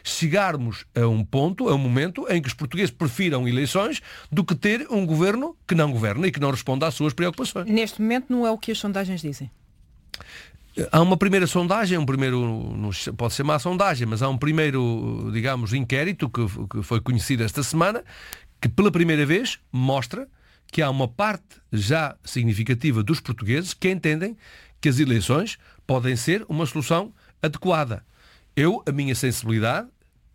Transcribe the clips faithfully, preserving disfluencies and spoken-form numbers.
chegarmos a um ponto, a um momento em que os portugueses prefiram eleições do que ter um governo que não governa e que não responda às suas preocupações. Neste momento não é o que as sondagens dizem. Há uma primeira sondagem, um primeiro, não pode ser uma sondagem, mas há um primeiro, digamos, inquérito que, que foi conhecido esta semana, que pela primeira vez mostra que há uma parte já significativa dos portugueses que entendem que as eleições podem ser uma solução adequada. Eu, a minha sensibilidade,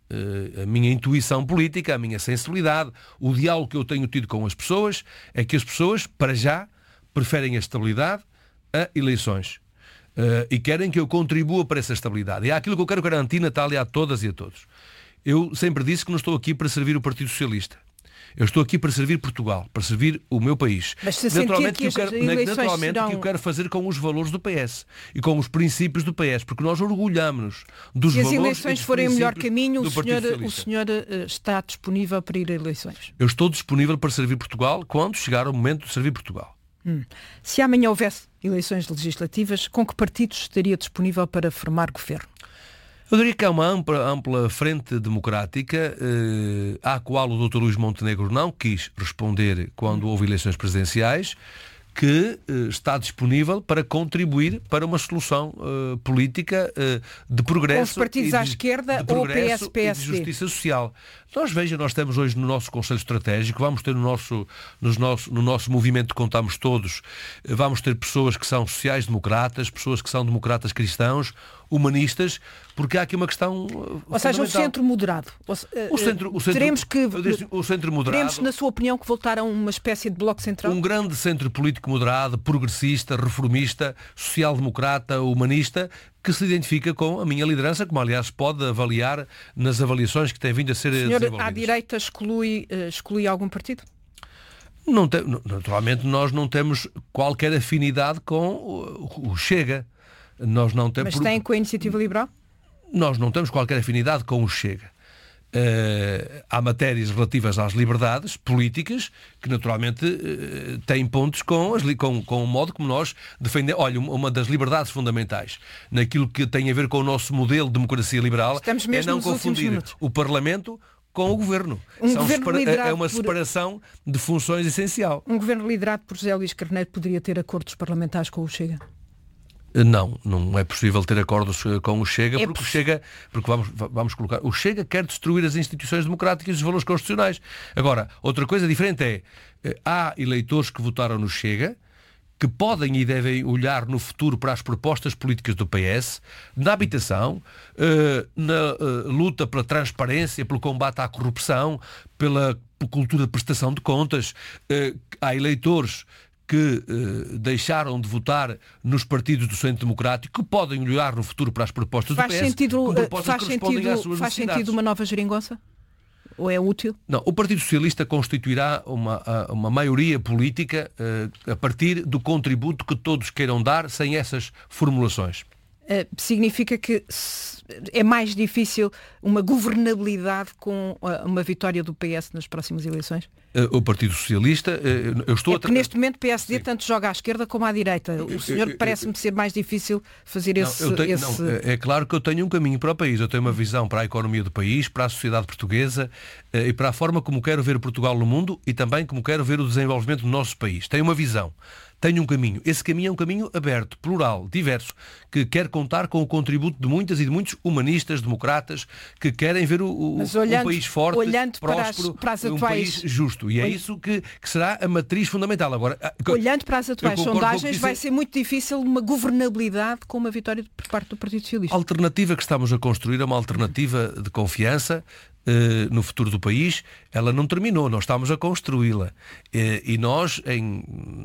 a minha intuição política, a minha sensibilidade, o diálogo que eu tenho tido com as pessoas, é que as pessoas, para já, preferem a estabilidade a eleições. Uh, e querem que eu contribua para essa estabilidade. E é aquilo que eu quero garantir, Natália, a todas e a todos. Eu sempre disse que não estou aqui para servir o Partido Socialista. Eu estou aqui para servir Portugal, para servir o meu país. Mas se naturalmente que, que, eu quero, naturalmente serão... que eu quero fazer com os valores do P S e com os princípios do P S, porque nós orgulhamos-nos dos valores. Se as eleições forem o melhor caminho, o senhor, o senhor uh, está disponível para ir a eleições? Eu estou disponível para servir Portugal quando chegar o momento de servir Portugal. Hum. Se amanhã houvesse eleições legislativas, com que partidos estaria disponível para formar governo? Eu diria que há uma ampla, ampla frente democrática, eh, à qual o doutor Luís Montenegro não quis responder quando houve eleições presidenciais, que eh, está disponível para contribuir para uma solução eh, política eh, de progresso. Com os partidos de, à esquerda de ou P S P S D? E de justiça social. Nós, veja, nós temos hoje no nosso Conselho Estratégico, vamos ter no nosso, nos nosso, no nosso movimento, contamos todos, vamos ter pessoas que são sociais-democratas, pessoas que são democratas cristãos, humanistas, porque há aqui uma questão Ou seja, o centro moderado. O, o centro, o centro, teremos que, o centro moderado, teremos, na sua opinião, que voltar a uma espécie de bloco central? Um grande centro político moderado, progressista, reformista, social-democrata, humanista, que se identifica com a minha liderança, como aliás pode avaliar nas avaliações que têm vindo a ser desenvolvidas. Senhor, à direita exclui, exclui algum partido? Não tem, naturalmente nós não temos qualquer afinidade com o, o Chega. Nós não temos, Mas tem com a Iniciativa Liberal? Nós não temos qualquer afinidade com o Chega. Uh, há matérias relativas às liberdades políticas que naturalmente uh, têm pontos com, as, com, com o modo como nós defendemos. Olha, uma das liberdades fundamentais naquilo que tem a ver com o nosso modelo de democracia liberal é não confundir o Parlamento com o Governo. Um São governo separa- é uma por... separação de funções essencial. Um governo liderado por José Luís Carneiro poderia ter acordos parlamentares com o Chega? Não, não é possível ter acordos com o Chega, é porque o Chega, porque vamos, vamos colocar, o Chega quer destruir as instituições democráticas e os valores constitucionais. Agora, outra coisa diferente é, há eleitores que votaram no Chega, que podem e devem olhar no futuro para as propostas políticas do P S, na habitação, na luta pela transparência, pelo combate à corrupção, pela cultura de prestação de contas. Há eleitores que eh, deixaram de votar nos partidos do Centro Democrático, que podem olhar no futuro para as propostas faz do P S, sentido, como propostas faz que respondem sentido, às suas faz necessidades. sentido uma nova geringonça? Ou é útil? Não, o Partido Socialista constituirá uma, uma maioria política uh, a partir do contributo que todos queiram dar, sem essas formulações. Uh, significa que é mais difícil uma governabilidade com uh, uma vitória do P S nas próximas eleições? Uh, o Partido Socialista, uh, eu estou é a tra... neste momento o P S D Sim. tanto joga à esquerda como à direita. O senhor parece-me ser mais difícil fazer não, esse... eu tenho, esse... Não, é claro que eu tenho um caminho para o país. Eu tenho uma visão para a economia do país, para a sociedade portuguesa uh, e para a forma como quero ver Portugal no mundo e também como quero ver o desenvolvimento do nosso país. Tenho uma visão. Tenho um caminho. Esse caminho é um caminho aberto, plural, diverso, que quer contar com o contributo de muitas e de muitos humanistas, democratas, que querem ver o, o, olhando, um país forte, olhando próspero, para as, para as um atuais... país justo. E é isso que, que será a matriz fundamental. Agora, olhando para as atuais sondagens, vai ser muito difícil uma governabilidade com uma vitória por parte do Partido Socialista. A alternativa que estamos a construir é uma alternativa de confiança Uh, no futuro do país. Ela não terminou, nós estamos a construí-la. Uh, e nós, em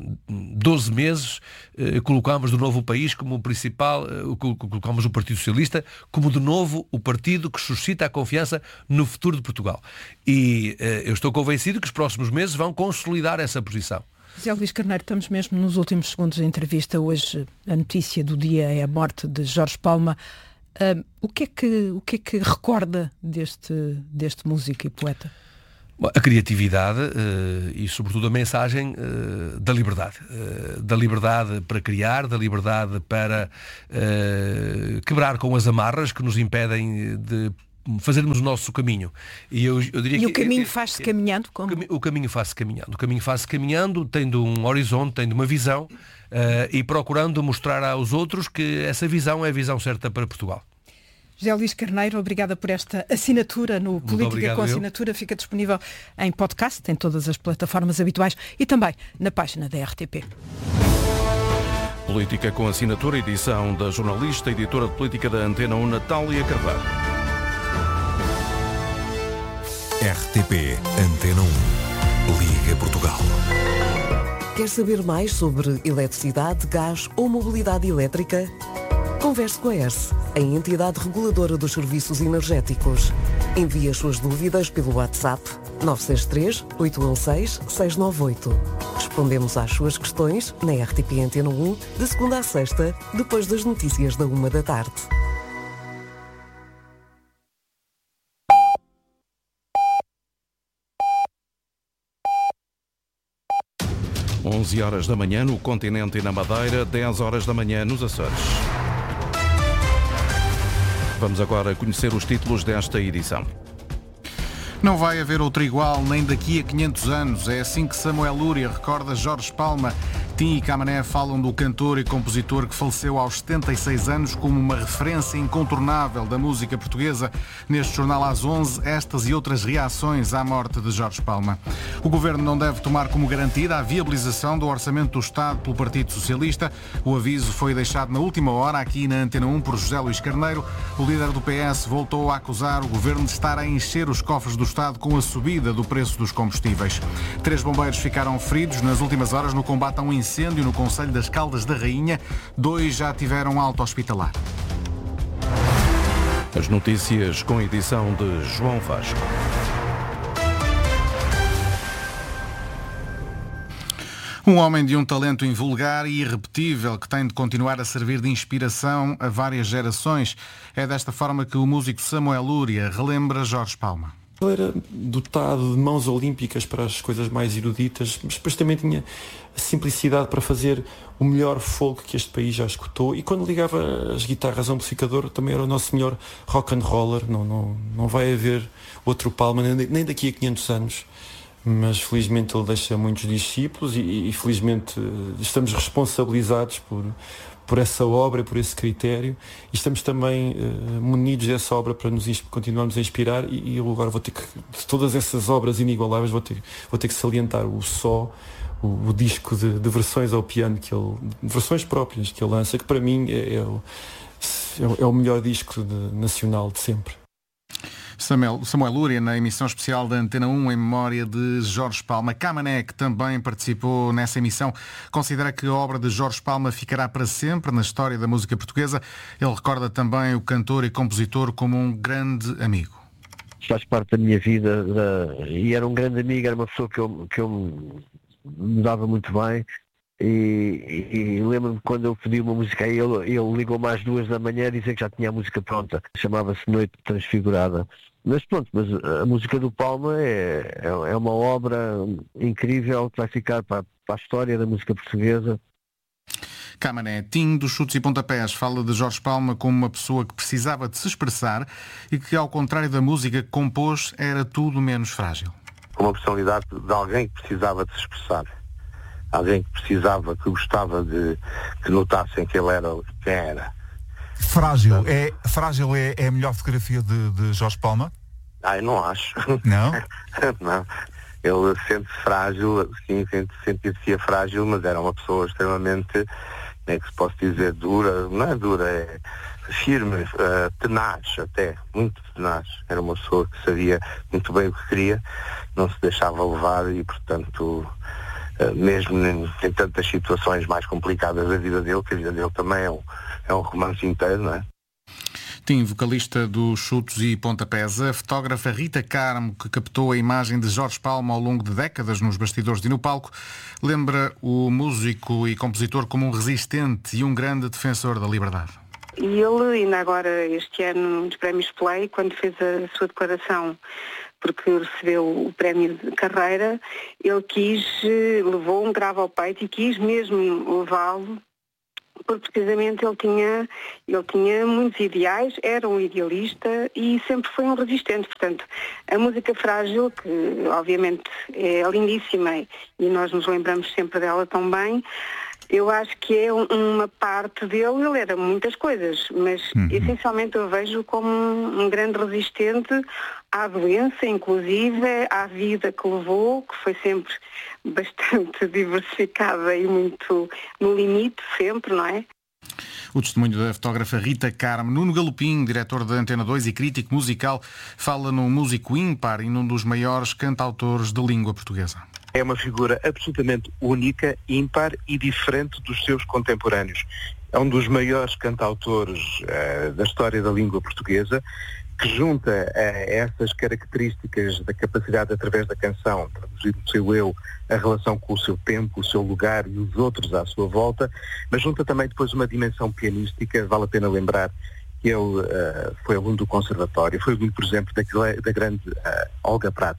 doze meses, uh, colocámos de novo o país como o principal, uh, colocámos o Partido Socialista como de novo o partido que suscita a confiança no futuro de Portugal. E uh, eu estou convencido que os próximos meses vão consolidar essa posição. José Luís Carneiro, estamos mesmo nos últimos segundos da entrevista. Hoje a notícia do dia é a morte de Jorge Palma. Uh, o, que é que, o que é que recorda deste, deste músico e poeta? Bom, a criatividade uh, e sobretudo a mensagem uh, da liberdade. Uh, da liberdade para criar, da liberdade para uh, quebrar com as amarras que nos impedem de fazermos o nosso caminho. E, eu, eu diria e que, o caminho é, faz-se caminhando? Como? O caminho faz-se caminhando. O caminho faz-se caminhando, tendo um horizonte, tendo uma visão uh, e procurando mostrar aos outros que essa visão é a visão certa para Portugal. José Luís Carneiro, obrigada por esta assinatura no Política obrigado, com Assinatura. Eu. Fica disponível em podcast, em todas as plataformas habituais e também na página da R T P. Política com Assinatura, edição da jornalista e editora de política da Antena um, Natália Carvalho. R T P Antena um. Liga Portugal. Quer saber mais sobre eletricidade, gás ou mobilidade elétrica? Converse com a E R S, a entidade reguladora dos serviços energéticos. Envie as suas dúvidas pelo WhatsApp nove seis três, oito um seis, seis nove oito. Respondemos às suas questões na R T P Antena um, de segunda a sexta, depois das notícias da uma da tarde. onze horas da manhã no continente e na Madeira, dez horas da manhã nos Açores. Vamos agora conhecer os títulos desta edição. Não vai haver outro igual nem daqui a quinhentos anos. É assim que Samuel Lúria recorda Jorge Palma. Tim e Camané falam do cantor e compositor que faleceu aos setenta e seis anos como uma referência incontornável da música portuguesa. Neste jornal às onze, estas e outras reações à morte de Jorge Palma. O Governo não deve tomar como garantida a viabilização do Orçamento do Estado pelo Partido Socialista. O aviso foi deixado na última hora aqui na Antena um por José Luís Carneiro. O líder do P S voltou a acusar o Governo de estar a encher os cofres do Estado com a subida do preço dos combustíveis. Três bombeiros ficaram feridos nas últimas horas no combate a um incêndio no concelho das Caldas da Rainha. Dois já tiveram alta hospitalar. As notícias com edição de João Vasco. Um homem de um talento invulgar e irrepetível que tem de continuar a servir de inspiração a várias gerações. É desta forma que o músico Samuel Lúria relembra Jorge Palma. Ele era dotado de mãos olímpicas para as coisas mais eruditas, mas depois também tinha a simplicidade para fazer o melhor folk que este país já escutou. E quando ligava as guitarras a um amplificador, também era o nosso melhor rock and roller. Não, não, não vai haver outro Palma, nem daqui a quinhentos anos. Mas felizmente ele deixa muitos discípulos e, e felizmente estamos responsabilizados por, por essa obra, por esse critério, e estamos também uh, munidos dessa obra para nos continuarmos a inspirar. E, e eu agora vou ter que, de todas essas obras inigualáveis, vou ter, vou ter que salientar o só, o, o disco de, de versões ao piano, que ele, versões próprias que ele lança, que para mim é, é, o, é o melhor disco de, nacional de sempre. Samuel, Samuel Lúria, na emissão especial da Antena um em memória de Jorge Palma. Camané, que também participou nessa emissão, considera que a obra de Jorge Palma ficará para sempre na história da música portuguesa. Ele recorda também o cantor e compositor como um grande amigo. Faz parte da minha vida da... e era um grande amigo, era uma pessoa que eu, que eu me dava muito bem. E, e, e lembro-me quando eu pedi uma música a ele, ele ligou-me às duas da manhã a dizer que já tinha a música pronta. Chamava-se Noite Transfigurada. Mas pronto, mas a música do Palma é, é, é uma obra incrível que vai ficar para, para a história da música portuguesa. Camané, Tim dos Chutes e Pontapés, fala de Jorge Palma como uma pessoa que precisava de se expressar e que, ao contrário da música que compôs, era tudo menos frágil. Uma personalidade de alguém que precisava de se expressar. Alguém que precisava, que gostava de que notassem que ele era quem era. Frágil, é, frágil é, é a melhor fotografia de, de Jorge Palma? Ah, eu não acho. Não? Não. Ele sente-se frágil, sim, sentia-se frágil, mas era uma pessoa extremamente, como é que se pode dizer, dura, não é dura, é firme, uh, tenaz até, muito tenaz. Era uma pessoa que sabia muito bem o que queria, não se deixava levar e, portanto... Uh, mesmo em, em tantas situações mais complicadas da vida dele, que a vida dele também é um, é um romance inteiro, não é? Tim, vocalista dos Chutos e Pontapés, a fotógrafa Rita Carmo, que captou a imagem de Jorge Palma ao longo de décadas nos bastidores e no palco, lembra o músico e compositor como um resistente e um grande defensor da liberdade. E ele, ainda agora este ano nos Prémios Play, quando fez a sua declaração, porque recebeu o prémio de carreira, ele quis, levou um grave ao peito e quis mesmo levá-lo porque precisamente ele tinha, ele tinha muitos ideais, era um idealista e sempre foi um resistente. Portanto, a música Frágil, que obviamente é lindíssima e nós nos lembramos sempre dela tão bem, eu acho que é um, uma parte dele, ele era muitas coisas, mas uhum. essencialmente eu vejo como um, um grande resistente à doença, inclusive à vida que levou, que foi sempre bastante diversificada e muito no limite, sempre, não é? O testemunho da fotógrafa Rita Carmo. Nuno Galopim, diretor da Antena dois e crítico musical, fala num músico ímpar e num dos maiores cantautores de língua portuguesa. É uma figura absolutamente única, ímpar e diferente dos seus contemporâneos. É um dos maiores cantautores uh, da história da língua portuguesa, que junta uh, essas características da capacidade, através da canção, traduzir o seu eu, a relação com o seu tempo, o seu lugar e os outros à sua volta, mas junta também depois uma dimensão pianística. Vale a pena lembrar que ele uh, foi aluno do conservatório, foi aluno, por exemplo, da, da grande uh, Olga Pratt.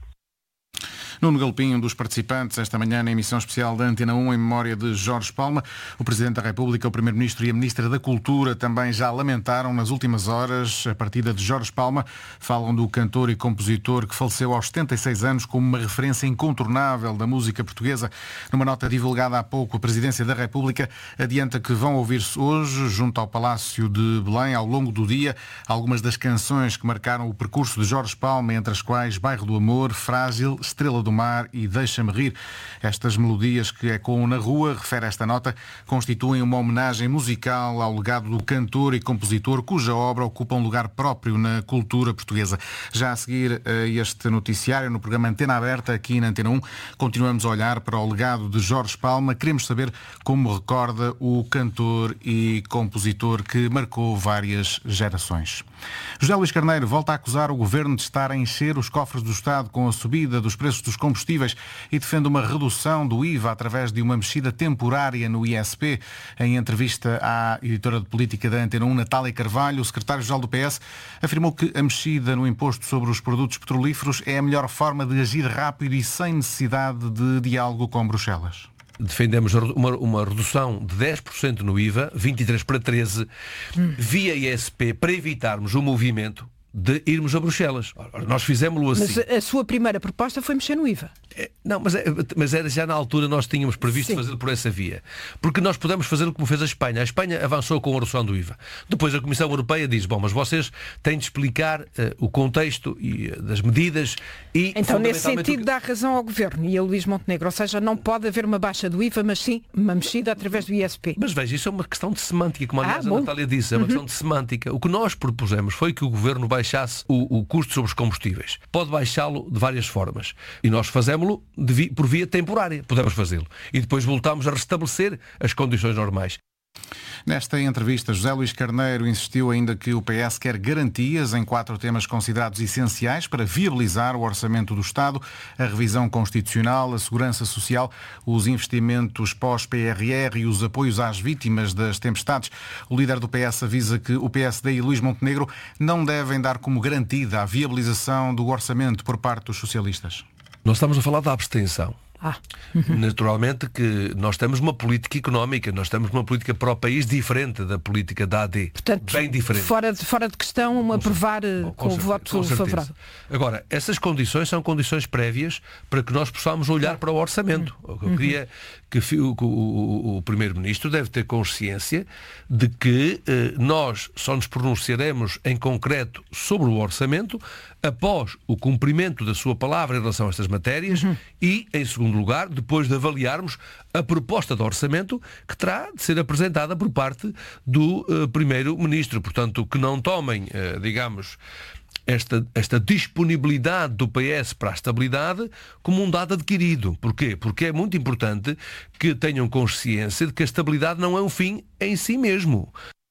Nuno Galopim, um dos participantes esta manhã na emissão especial da Antena um em memória de Jorge Palma. O Presidente da República, o Primeiro-Ministro e a Ministra da Cultura também já lamentaram nas últimas horas a partida de Jorge Palma. Falam do cantor e compositor que faleceu aos setenta e seis anos como uma referência incontornável da música portuguesa. Numa nota divulgada há pouco, a Presidência da República adianta que vão ouvir-se hoje, junto ao Palácio de Belém, ao longo do dia, algumas das canções que marcaram o percurso de Jorge Palma, entre as quais Bairro do Amor, Frágil, Estrela do Mar e Deixa-me Rir. Estas melodias que ecoam na rua, refere esta nota, constituem uma homenagem musical ao legado do cantor e compositor cuja obra ocupa um lugar próprio na cultura portuguesa. Já a seguir a este noticiário, no programa Antena Aberta, aqui na Antena um, continuamos a olhar para o legado de Jorge Palma. Queremos saber como recorda o cantor e compositor que marcou várias gerações. José Luís Carneiro volta a acusar o Governo de estar a encher os cofres do Estado com a subida dos preços dos combustíveis e defende uma redução do I V A através de uma mexida temporária no I S P. Em entrevista à editora de política da Antena um, Natália Carvalho, o secretário-geral do P S, afirmou que a mexida no imposto sobre os produtos petrolíferos é a melhor forma de agir rápido e sem necessidade de diálogo com Bruxelas. Defendemos uma, uma redução de dez por cento no I V A, vinte e três por cento para treze por cento, hum. via I S P, para evitarmos o movimento de irmos a Bruxelas. Nós fizemos-lo assim. Mas a sua primeira proposta foi mexer no I V A. É, não, mas, é, mas era já na altura nós tínhamos previsto fazê-lo por essa via. Porque nós podemos fazê-lo como fez a Espanha. A Espanha avançou com a redução do I V A. Depois a Comissão Europeia diz, bom, mas vocês têm de explicar uh, o contexto e, uh, das medidas e... Então, nesse sentido, dá razão ao Governo e a Luís Montenegro. Ou seja, não pode haver uma baixa do I V A, mas sim uma mexida através do I S P. Mas veja, isso é uma questão de semântica, como aliás ah, a Natália disse, é uma uhum. questão de semântica. O que nós propusemos foi que o Governo baixasse o, o custo sobre os combustíveis. Pode baixá-lo de várias formas. E nós fazemos-lo vi, por via temporária. Podemos fazê-lo. E depois voltamos a restabelecer as condições normais. Nesta entrevista, José Luís Carneiro insistiu ainda que o P S quer garantias em quatro temas considerados essenciais para viabilizar o orçamento do Estado: a revisão constitucional, a segurança social, os investimentos pós-P R R e os apoios às vítimas das tempestades. O líder do P S avisa que o P S D e Luís Montenegro não devem dar como garantida a viabilização do orçamento por parte dos socialistas. Nós estamos a falar da abstenção. Ah. Naturalmente que nós temos uma política económica, nós temos uma política para o país diferente da política da A D. Portanto, bem diferente. Fora de, fora de questão um aprovar com, com, com o voto favorável. Agora, essas condições são condições prévias para que nós possamos olhar para o orçamento. Uhum. Eu queria que o, o, o Primeiro-Ministro deve ter consciência de que eh, nós só nos pronunciaremos em concreto sobre o orçamento após o cumprimento da sua palavra em relação a estas matérias uhum. e, em segundo lugar, depois de avaliarmos a proposta de orçamento que terá de ser apresentada por parte do uh, Primeiro-Ministro. Portanto, que não tomem, uh, digamos, esta, esta disponibilidade do P S para a estabilidade como um dado adquirido. Porquê? Porque é muito importante que tenham consciência de que a estabilidade não é um fim em si mesmo.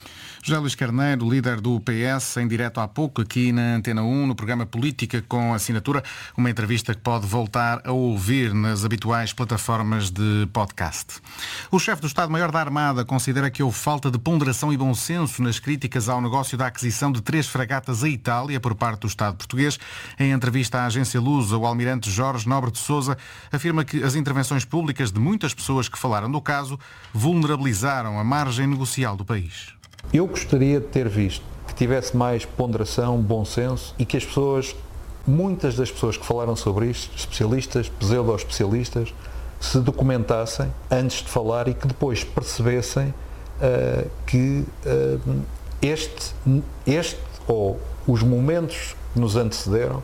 José Luís Carneiro, líder do P S, em direto há pouco aqui na Antena um, no programa Política com Assinatura, uma entrevista que pode voltar a ouvir nas habituais plataformas de podcast. O chefe do Estado-Maior da Armada considera que houve falta de ponderação e bom senso nas críticas ao negócio da aquisição de três fragatas à Itália por parte do Estado português. Em entrevista à agência Lusa, o almirante Jorge Nobre de Sousa afirma que as intervenções públicas de muitas pessoas que falaram do caso vulnerabilizaram a margem negocial do país. Eu gostaria de ter visto que tivesse mais ponderação, bom senso e que as pessoas, muitas das pessoas que falaram sobre isto, especialistas, pseudo-especialistas, se documentassem antes de falar e que depois percebessem uh, que uh, este, este ou os momentos que nos antecederam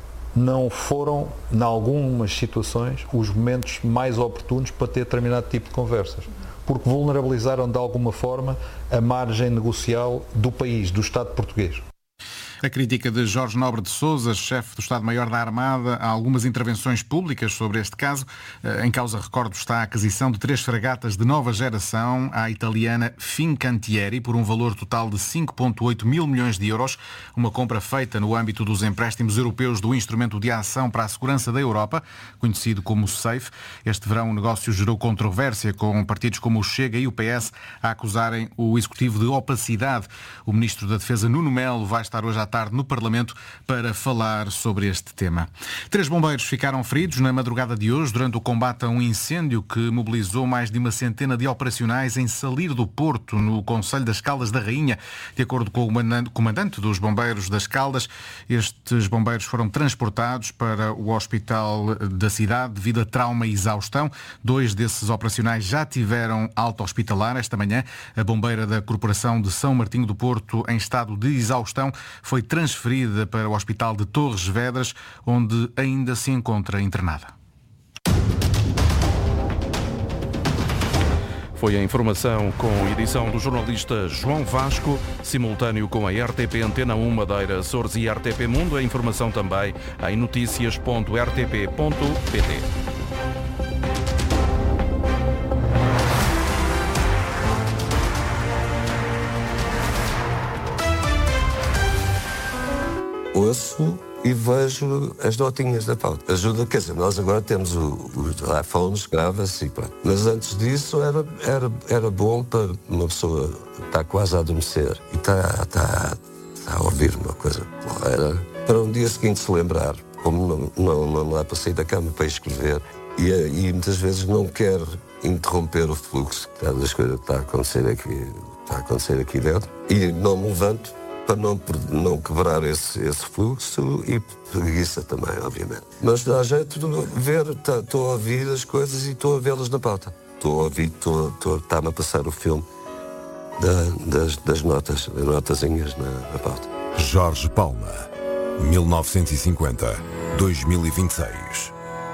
não foram, em algumas situações, os momentos mais oportunos para ter determinado tipo de conversas, porque vulnerabilizaram de alguma forma a margem negocial do país, do Estado português. A crítica de Jorge Nobre de Sousa, chefe do Estado-Maior da Armada, a algumas intervenções públicas sobre este caso. Em causa, recordo, está a aquisição de três fragatas de nova geração à italiana Fincantieri por um valor total de cinco vírgula oito mil milhões de euros. Uma compra feita no âmbito dos empréstimos europeus do Instrumento de Ação para a Segurança da Europa, conhecido como SAFE. Este verão o negócio gerou controvérsia, com partidos como o Chega e o P S a acusarem o Executivo de opacidade. O Ministro da Defesa, Nuno Melo, vai estar hoje à tarde no Parlamento para falar sobre este tema. Três bombeiros ficaram feridos na madrugada de hoje durante o combate a um incêndio que mobilizou mais de uma centena de operacionais em Salir do Porto, no concelho das Caldas da Rainha. De acordo com o comandante dos bombeiros das Caldas, estes bombeiros foram transportados para o hospital da cidade devido a trauma e exaustão. Dois desses operacionais já tiveram alta hospitalar. Esta manhã, a bombeira da Corporação de São Martinho do Porto, em estado de exaustão, foi transferida para o Hospital de Torres Vedras, onde ainda se encontra internada. Foi a informação com edição do jornalista João Vasco, simultâneo com a R T P Antena um Madeira, Açores e R T P Mundo. A informação também em notícias ponto r t p ponto p t. Ouço e vejo as notinhas da pauta. Ajuda, quer dizer, nós agora temos o, os iPhones, grava-se e pronto. Mas antes disso era, era, era bom para uma pessoa estar quase a adormecer e está, está, está a ouvir uma coisa. Era para um dia seguinte se lembrar, como não, não, não dá para sair da cama para escrever e, e muitas vezes não quer interromper o fluxo das coisas que está a acontecer aqui, está a acontecer aqui dentro e não me levanto para não, não quebrar esse, esse fluxo e preguiça também, obviamente. Mas dá jeito de ver, estou tá, a ouvir as coisas e estou a vê-las na pauta. Estou a ouvir, está-me a passar o filme da, das, das notas, das notazinhas na, na pauta. Jorge Palma, mil novecentos e cinquenta a dois mil e vinte e seis.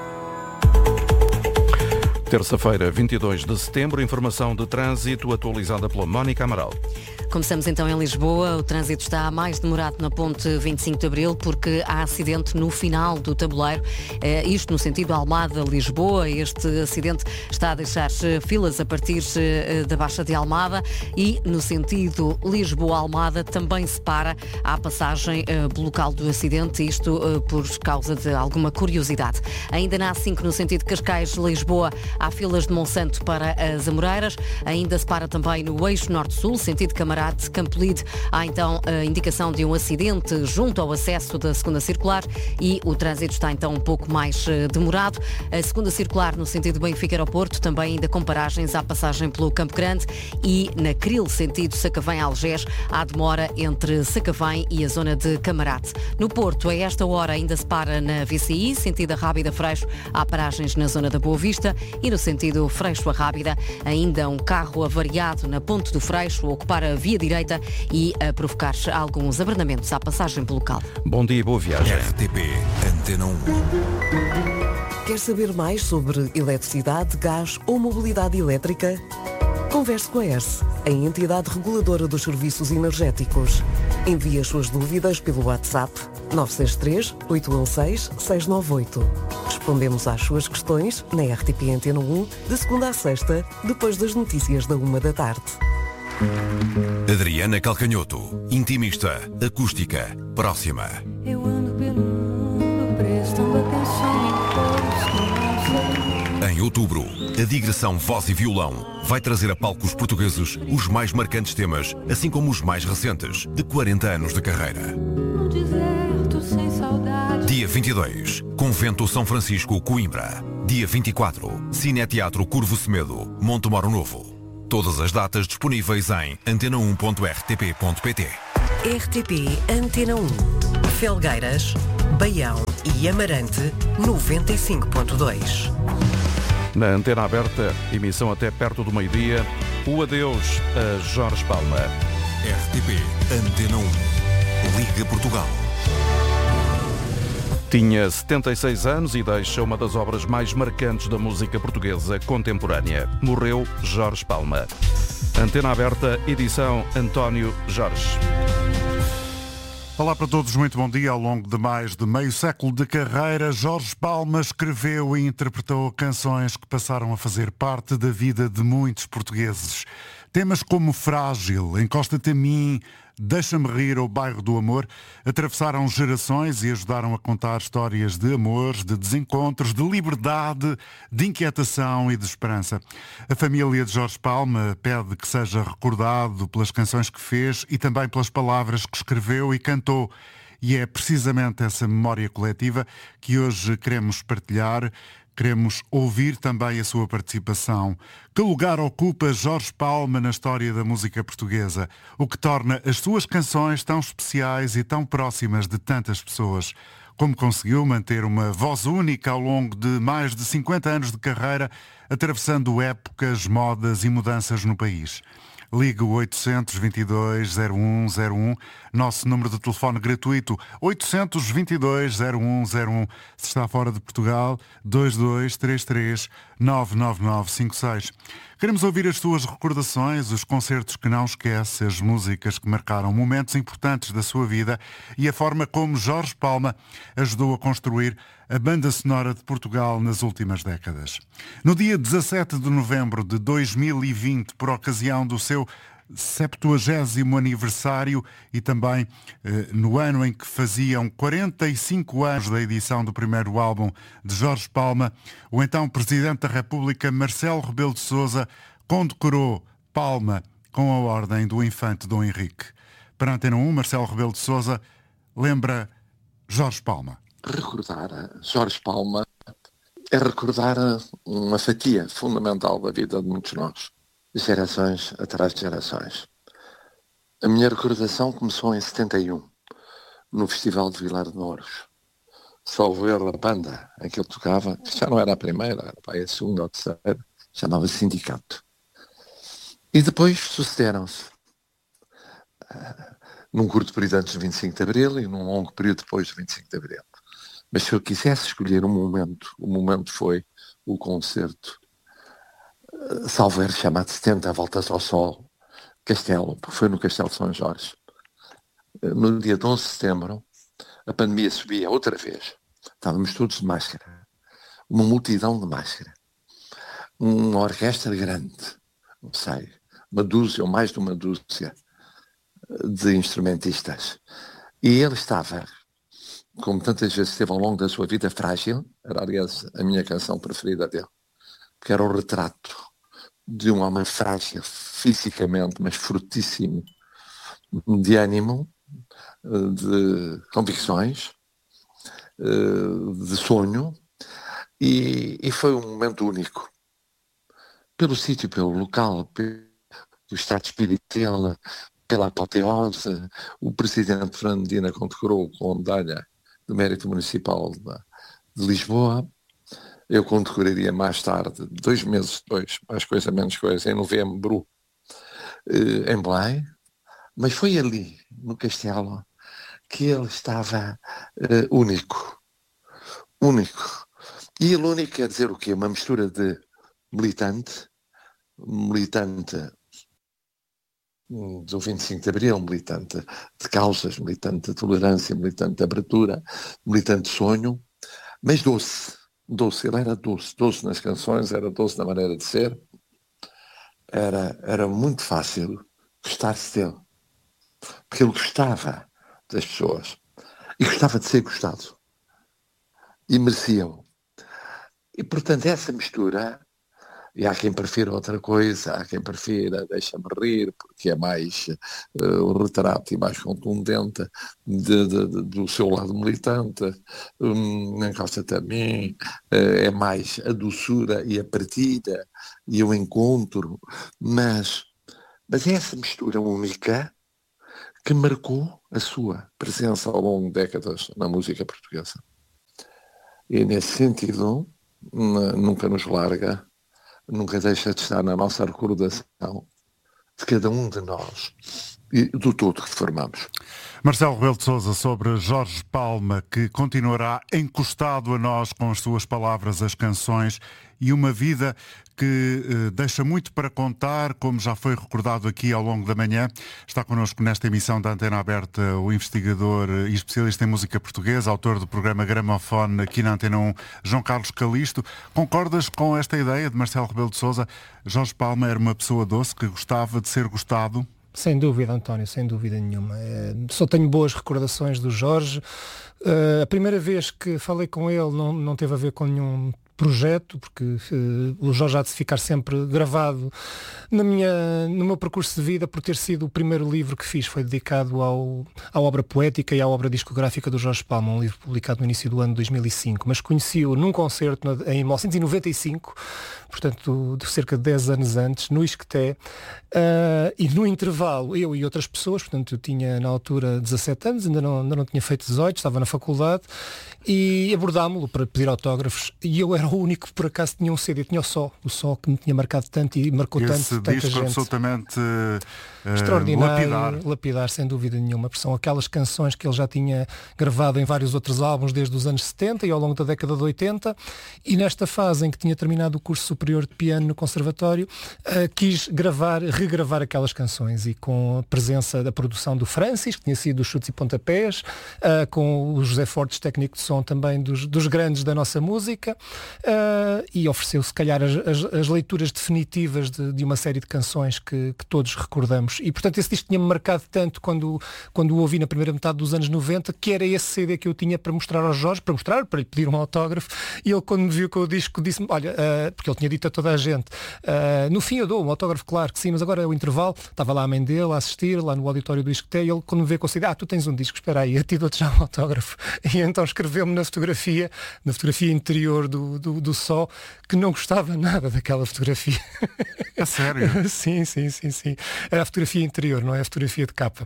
Terça-feira, vinte e dois de setembro, informação de trânsito atualizada pela Mónica Amaral. Começamos então em Lisboa. O trânsito está mais demorado na ponte vinte e cinco de Abril porque há acidente no final do tabuleiro. Eh, isto no sentido Almada-Lisboa. Este acidente está a deixar filas a partir eh, da Baixa de Almada e no sentido Lisboa-Almada também se para à passagem eh, pelo local do acidente. Isto eh, por causa de alguma curiosidade. Ainda na A cinco no sentido Cascais-Lisboa há filas de Monsanto para as Amoreiras. Ainda se para também no eixo Norte-Sul, sentido Camarate, Campolide. Há então a indicação de um acidente junto ao acesso da segunda circular e o trânsito está então um pouco mais demorado. A segunda circular no sentido Benfica-Aeroporto, também ainda com paragens à passagem pelo Campo Grande e na Cril, sentido Sacavém-Algés, há demora entre Sacavém e a zona de Camarate. No Porto, a esta hora ainda se para na V C I, sentido Rábida-Freixo, há paragens na zona da Boa Vista e no sentido Freixo-Rábida, ainda um carro avariado na Ponte do Freixo, a ocupar a via direita e a provocar alguns abrandamentos à passagem pelo local. Bom dia e boa viagem. R T P Antena um. Quer saber mais sobre eletricidade, gás ou mobilidade elétrica? Converse com a E R S, a entidade reguladora dos serviços energéticos. Envie as suas dúvidas pelo WhatsApp nove seis três, oito um seis, seis nove oito. Respondemos às suas questões na R T P Antena um, de segunda a sexta, depois das notícias da uma da tarde. Adriana Calcanhoto, intimista, acústica, próxima. Eu ando pelo mundo prestando atenção em coisas. Em outubro, a digressão Voz e Violão vai trazer a palcos portugueses os mais marcantes temas, assim como os mais recentes, de quarenta anos de carreira. No deserto sem saudade. Dia vinte e dois, Convento São Francisco, Coimbra. Dia vinte e quatro, Cineteatro Curvo Semedo, Montemoro Novo. Todas as datas disponíveis em antena um ponto r t p ponto p t. R T P Antena um. Felgueiras, Baião e Amarante, noventa e cinco ponto dois. Na antena aberta, emissão até perto do meio-dia, o adeus a Jorge Palma. R T P Antena um. Liga Portugal. Tinha setenta e seis anos e deixa uma das obras mais marcantes da música portuguesa contemporânea. Morreu Jorge Palma. Antena aberta, edição António Jorge. Olá para todos, muito bom dia. Ao longo de mais de meio século de carreira, Jorge Palma escreveu e interpretou canções que passaram a fazer parte da vida de muitos portugueses. Temas como Frágil, Encosta-te a mim, Deixa-me rir ou Bairro do Amor atravessaram gerações e ajudaram a contar histórias de amores, de desencontros, de liberdade, de inquietação e de esperança. A família de Jorge Palma pede que seja recordado pelas canções que fez e também pelas palavras que escreveu e cantou. E é precisamente essa memória coletiva que hoje queremos partilhar. Queremos ouvir também a sua participação. Que lugar ocupa Jorge Palma na história da música portuguesa? O que torna as suas canções tão especiais e tão próximas de tantas pessoas? Como conseguiu manter uma voz única ao longo de mais de cinquenta anos de carreira, atravessando épocas, modas e mudanças no país? Ligue o oitocentos, vinte e dois, zero um zero um, nosso número de telefone gratuito, oitocentos, vinte e dois, zero um zero um. Se está fora de Portugal, dois dois três três, nove nove nove cinco seis. Queremos ouvir as suas recordações, os concertos que não esquece, as músicas que marcaram momentos importantes da sua vida e a forma como Jorge Palma ajudou a construir a banda sonora de Portugal nas últimas décadas. No dia dezassete de novembro de dois mil e vinte, por ocasião do seu septuagésimo aniversário e também eh, no ano em que faziam quarenta e cinco anos da edição do primeiro álbum de Jorge Palma, o então Presidente da República, Marcelo Rebelo de Sousa, condecorou Palma com a ordem do Infante Dom Henrique. Para a Antena um, Marcelo Rebelo de Sousa lembra Jorge Palma. Recordar Jorge Palma é recordar uma fatia fundamental da vida de muitos de nós, gerações atrás de gerações. A minha recordação começou em setenta e um, no Festival de Vilar de Mouros. Salvo erro, a banda em que ele tocava, que já não era a primeira, era para a segunda ou terceira, chamava-se Sindicato. E depois sucederam-se, uh, num curto período antes do vinte e cinco de Abril e num longo período depois do vinte e cinco de Abril. Mas se eu quisesse escolher um momento, o momento foi o concerto salvo erro chamado setenta Voltas ao Sol, Castelo, porque foi no Castelo de São Jorge. No dia de onze de setembro, a pandemia subia outra vez. Estávamos todos de máscara. Uma multidão de máscara. Uma orquestra grande, não sei, uma dúzia ou mais de uma dúzia de instrumentistas. E ele estava, como tantas vezes esteve ao longo da sua vida, Frágil, era aliás a minha canção preferida dele, que era o retrato de um homem frágil fisicamente, mas fortíssimo, de ânimo, de convicções, de sonho, e, e foi um momento único. Pelo sítio, pelo local, pelo estado de espírito dele, pela apoteose. O presidente Fernando Medina condecorou com a medalha do mérito municipal de, de Lisboa. Eu condecoraria mais tarde, dois meses depois, mais coisa, menos coisa, em novembro, eh, em Belém. Mas foi ali, no Castelo, que ele estava eh, único. Único. E ele único quer dizer o quê? Uma mistura de militante, militante do vinte e cinco de Abril, militante de causas, militante de tolerância, militante de abertura, militante de sonho, mas doce. Doce, ele era doce, doce nas canções, era doce na maneira de ser, era, era muito fácil gostar-se dele. Porque ele gostava das pessoas. E gostava de ser gostado. E mereciam. E, portanto, essa mistura, e há quem prefira outra coisa, há quem prefira Deixa-me Rir, porque é mais uh, o retrato e mais contundente de, de, de, do seu lado militante, um, Encosta-te a mim, uh, é mais a doçura e a partilha e o encontro, mas, mas é essa mistura única que marcou a sua presença ao longo de décadas na música portuguesa. E nesse sentido, nunca nos larga, nunca deixa de estar na nossa recordação de cada um de nós e do todo que formamos. Marcelo Rebelo de Sousa, sobre Jorge Palma, que continuará encostado a nós com as suas palavras, as canções e uma vida que eh, deixa muito para contar, como já foi recordado aqui ao longo da manhã. Está connosco nesta emissão da Antena Aberta o investigador e especialista em música portuguesa, autor do programa Gramofone aqui na Antena um, João Carlos Calisto. Concordas com esta ideia de Marcelo Rebelo de Sousa? Jorge Palma era uma pessoa doce que gostava de ser gostado? Sem dúvida, António, sem dúvida nenhuma. É, só tenho boas recordações do Jorge. Uh, a primeira vez que falei com ele não, não teve a ver com nenhum projeto, porque uh, o Jorge há de ficar sempre gravado na minha, no meu percurso de vida por ter sido o primeiro livro que fiz, foi dedicado ao, à obra poética e à obra discográfica do Jorge Palma, um livro publicado no início do ano de dois mil e cinco, mas conheci-o num concerto na, em mil novecentos e noventa e cinco, portanto de cerca de dez anos antes, no Isqueté, uh, e no intervalo, eu e outras pessoas, portanto eu tinha na altura dezassete anos, ainda não, ainda não tinha feito dezoito, estava na faculdade, e abordámo-lo para pedir autógrafos, e eu era o único que por acaso tinha um C D, tinha o Só, o Só que me tinha marcado tanto e marcou Esse tanto, tanta disco gente. Absolutamente uh, extraordinário, lapidar. lapidar, sem dúvida nenhuma, porque são aquelas canções que ele já tinha gravado em vários outros álbuns desde os anos setenta e ao longo da década de oitenta, e nesta fase em que tinha terminado o curso superior de piano no conservatório, uh, quis gravar, regravar aquelas canções, e com a presença da produção do Francis, que tinha sido dos Chutes e Pontapés, uh, com o José Fortes, técnico de som também dos, dos grandes da nossa música, uh, e ofereceu se calhar as, as, as leituras definitivas de, de uma série de canções que, que todos recordamos, e portanto esse disco tinha-me marcado tanto quando, quando o ouvi na primeira metade dos anos noventa, que era esse C D que eu tinha para mostrar ao Jorge, para mostrar, para lhe pedir um autógrafo, e ele quando me viu com o disco disse-me, olha, uh, porque ele tinha dito a toda a gente, uh, no fim eu dou um autógrafo, claro que sim, mas agora é o intervalo, estava lá a mãe dele a assistir, lá no auditório do Isqueté, e ele quando me vê com o C D, ah, tu tens um disco, espera aí, eu te dou-te já um autógrafo, e então escreveu-me na fotografia, na fotografia interior do, do, do Só, que não gostava nada daquela fotografia. É sério? Sim, sim, sim, sim. Era a fotografia interior, não é a fotografia de capa.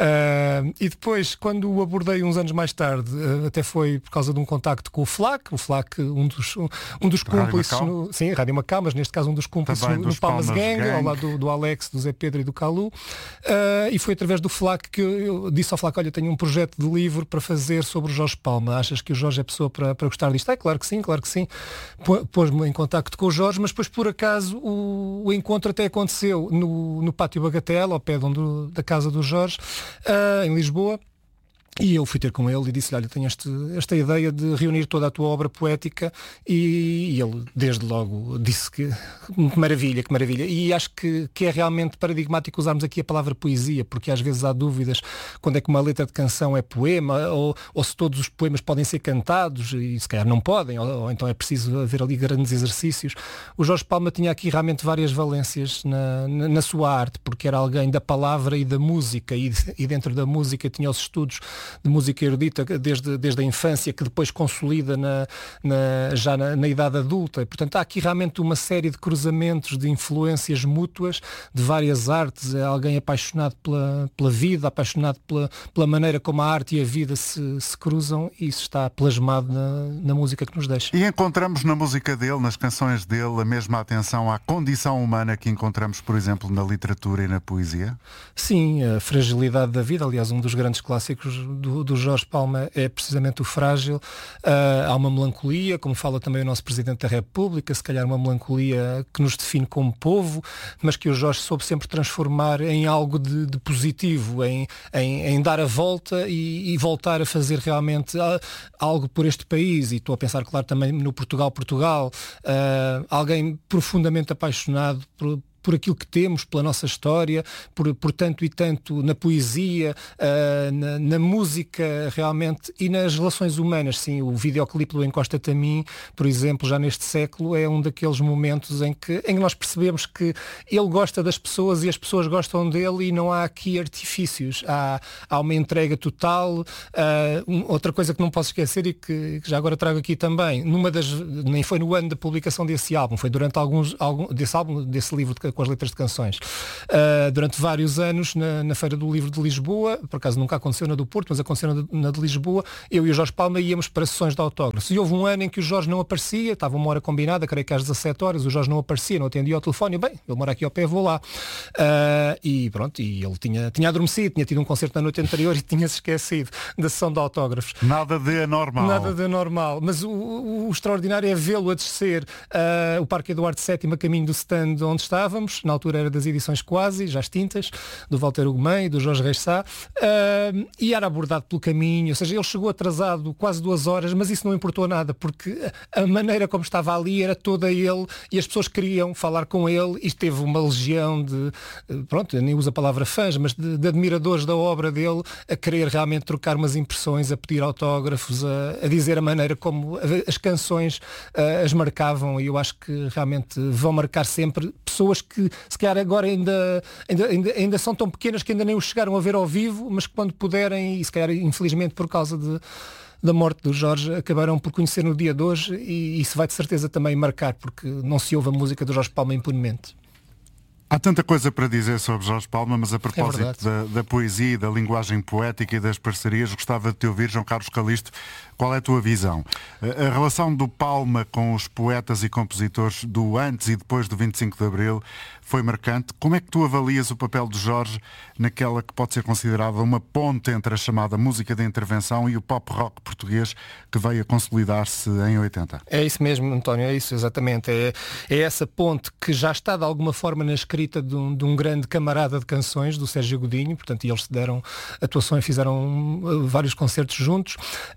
Uh, e depois, quando o abordei uns anos mais tarde, uh, até foi por causa de um contacto com o Flac, o Flac, um dos, um, um dos cúmplices, no, sim, Rádio Macau, mas neste caso um dos cúmplices no, no Palmas, Palmas Gang, Gang, ao lado do, do Alex, do Zé Pedro e do Calu, uh, e foi através do Flac que eu, eu disse ao Flac, olha, tenho um projeto de livro para fazer sobre o Jorge Palma, achas que o Jorge é pessoa para, para gostar disto? É, claro que sim, claro que sim. Pôs-me em contacto com o Jorge, mas depois por acaso o, o encontro até aconteceu no, no Pátio Bagatela, ao pé de onde, da casa do Jorge, uh, em Lisboa. E eu fui ter com ele e disse-lhe, olha, tenho este, esta ideia de reunir toda a tua obra poética, e, e ele desde logo disse que, que maravilha, que maravilha. E acho que, que é realmente paradigmático usarmos aqui a palavra poesia, porque às vezes há dúvidas quando é que uma letra de canção é poema, ou, ou se todos os poemas podem ser cantados, e se calhar não podem, ou, ou então é preciso haver ali grandes exercícios. O Jorge Palma tinha aqui realmente várias valências na, na, na sua arte, porque era alguém da palavra e da música, e, e dentro da música tinha os estudos de música erudita desde, desde a infância, que depois consolida na, na, já na, na idade adulta. E, portanto, há aqui realmente uma série de cruzamentos, de influências mútuas, de várias artes. É alguém apaixonado pela, pela vida, apaixonado pela, pela maneira como a arte e a vida se, se cruzam, e isso está plasmado na, na música que nos deixa. E encontramos na música dele, nas canções dele, a mesma atenção à condição humana que encontramos, por exemplo, na literatura e na poesia? Sim, a fragilidade da vida. Aliás, um dos grandes clássicos Do, do Jorge Palma é precisamente o frágil. Uh, há uma melancolia, como fala também o nosso Presidente da República, se calhar uma melancolia que nos define como povo, mas que o Jorge soube sempre transformar em algo de, de positivo, em, em, em dar a volta e, e voltar a fazer realmente algo por este país. E estou a pensar, claro, também no Portugal, Portugal, uh, alguém profundamente apaixonado por por aquilo que temos, pela nossa história, por, por tanto e tanto na poesia, uh, na, na música realmente e nas relações humanas. Sim, o videoclipe do Encosta-te a Mim, por exemplo, já neste século, é um daqueles momentos em que, em que nós percebemos que ele gosta das pessoas e as pessoas gostam dele e não há aqui artifícios. Há, há uma entrega total. Uh, um, outra coisa que não posso esquecer e que, que já agora trago aqui também, numa das, nem foi no ano da publicação desse álbum, foi durante alguns, algum, desse álbum, desse livro de, com as letras de canções, uh, durante vários anos na, na Feira do Livro de Lisboa, por acaso nunca aconteceu na do Porto, mas aconteceu na de, na de Lisboa, eu e o Jorge Palma íamos para sessões de autógrafos. E houve um ano em que o Jorge não aparecia, estava uma hora combinada, creio que às dezassete horas, o Jorge não aparecia, não atendia ao telefone, bem, ele mora aqui ao pé, vou lá. Uh, e pronto, e ele tinha, tinha adormecido, tinha tido um concerto na noite anterior e tinha-se esquecido da sessão de autógrafos. Nada de anormal. Nada de anormal, mas o, o, o extraordinário é vê-lo a descer uh, o Parque Eduardo sétimo a caminho do stand onde estávamos, na altura era das edições quase, já extintas, do Walter Ugumem e do Jorge Reis Sá, uh, e era abordado pelo caminho, ou seja, ele chegou atrasado quase duas horas, mas isso não importou nada, porque a maneira como estava ali era toda ele, e as pessoas queriam falar com ele, e teve uma legião de, pronto, eu nem uso a palavra fãs, mas de, de admiradores da obra dele, a querer realmente trocar umas impressões, a pedir autógrafos, a, a dizer a maneira como as canções uh, as marcavam, e eu acho que realmente vão marcar sempre pessoas que se calhar agora ainda, ainda, ainda, ainda são tão pequenas que ainda nem os chegaram a ver ao vivo, mas que quando puderem, e se calhar infelizmente por causa de da morte do Jorge, acabaram por conhecer no dia de hoje, e isso vai de certeza também marcar, porque não se ouve a música do Jorge Palma impunemente. Há tanta coisa para dizer sobre Jorge Palma, mas a propósito é da, da poesia, da linguagem poética e das parcerias, gostava de te ouvir, João Carlos Calisto, qual é a tua visão? A, a relação do Palma com os poetas e compositores do antes e depois do vinte e cinco de Abril foi marcante. Como é que tu avalias o papel de Jorge naquela que pode ser considerada uma ponte entre a chamada música de intervenção e o pop rock português que veio a consolidar-se em oitenta? É isso mesmo, António, é isso exatamente. É, é essa ponte que já está de alguma forma na escrita de um, de um grande camarada de canções, do Sérgio Godinho, portanto, e eles deram atuações, fizeram uh, vários concertos juntos.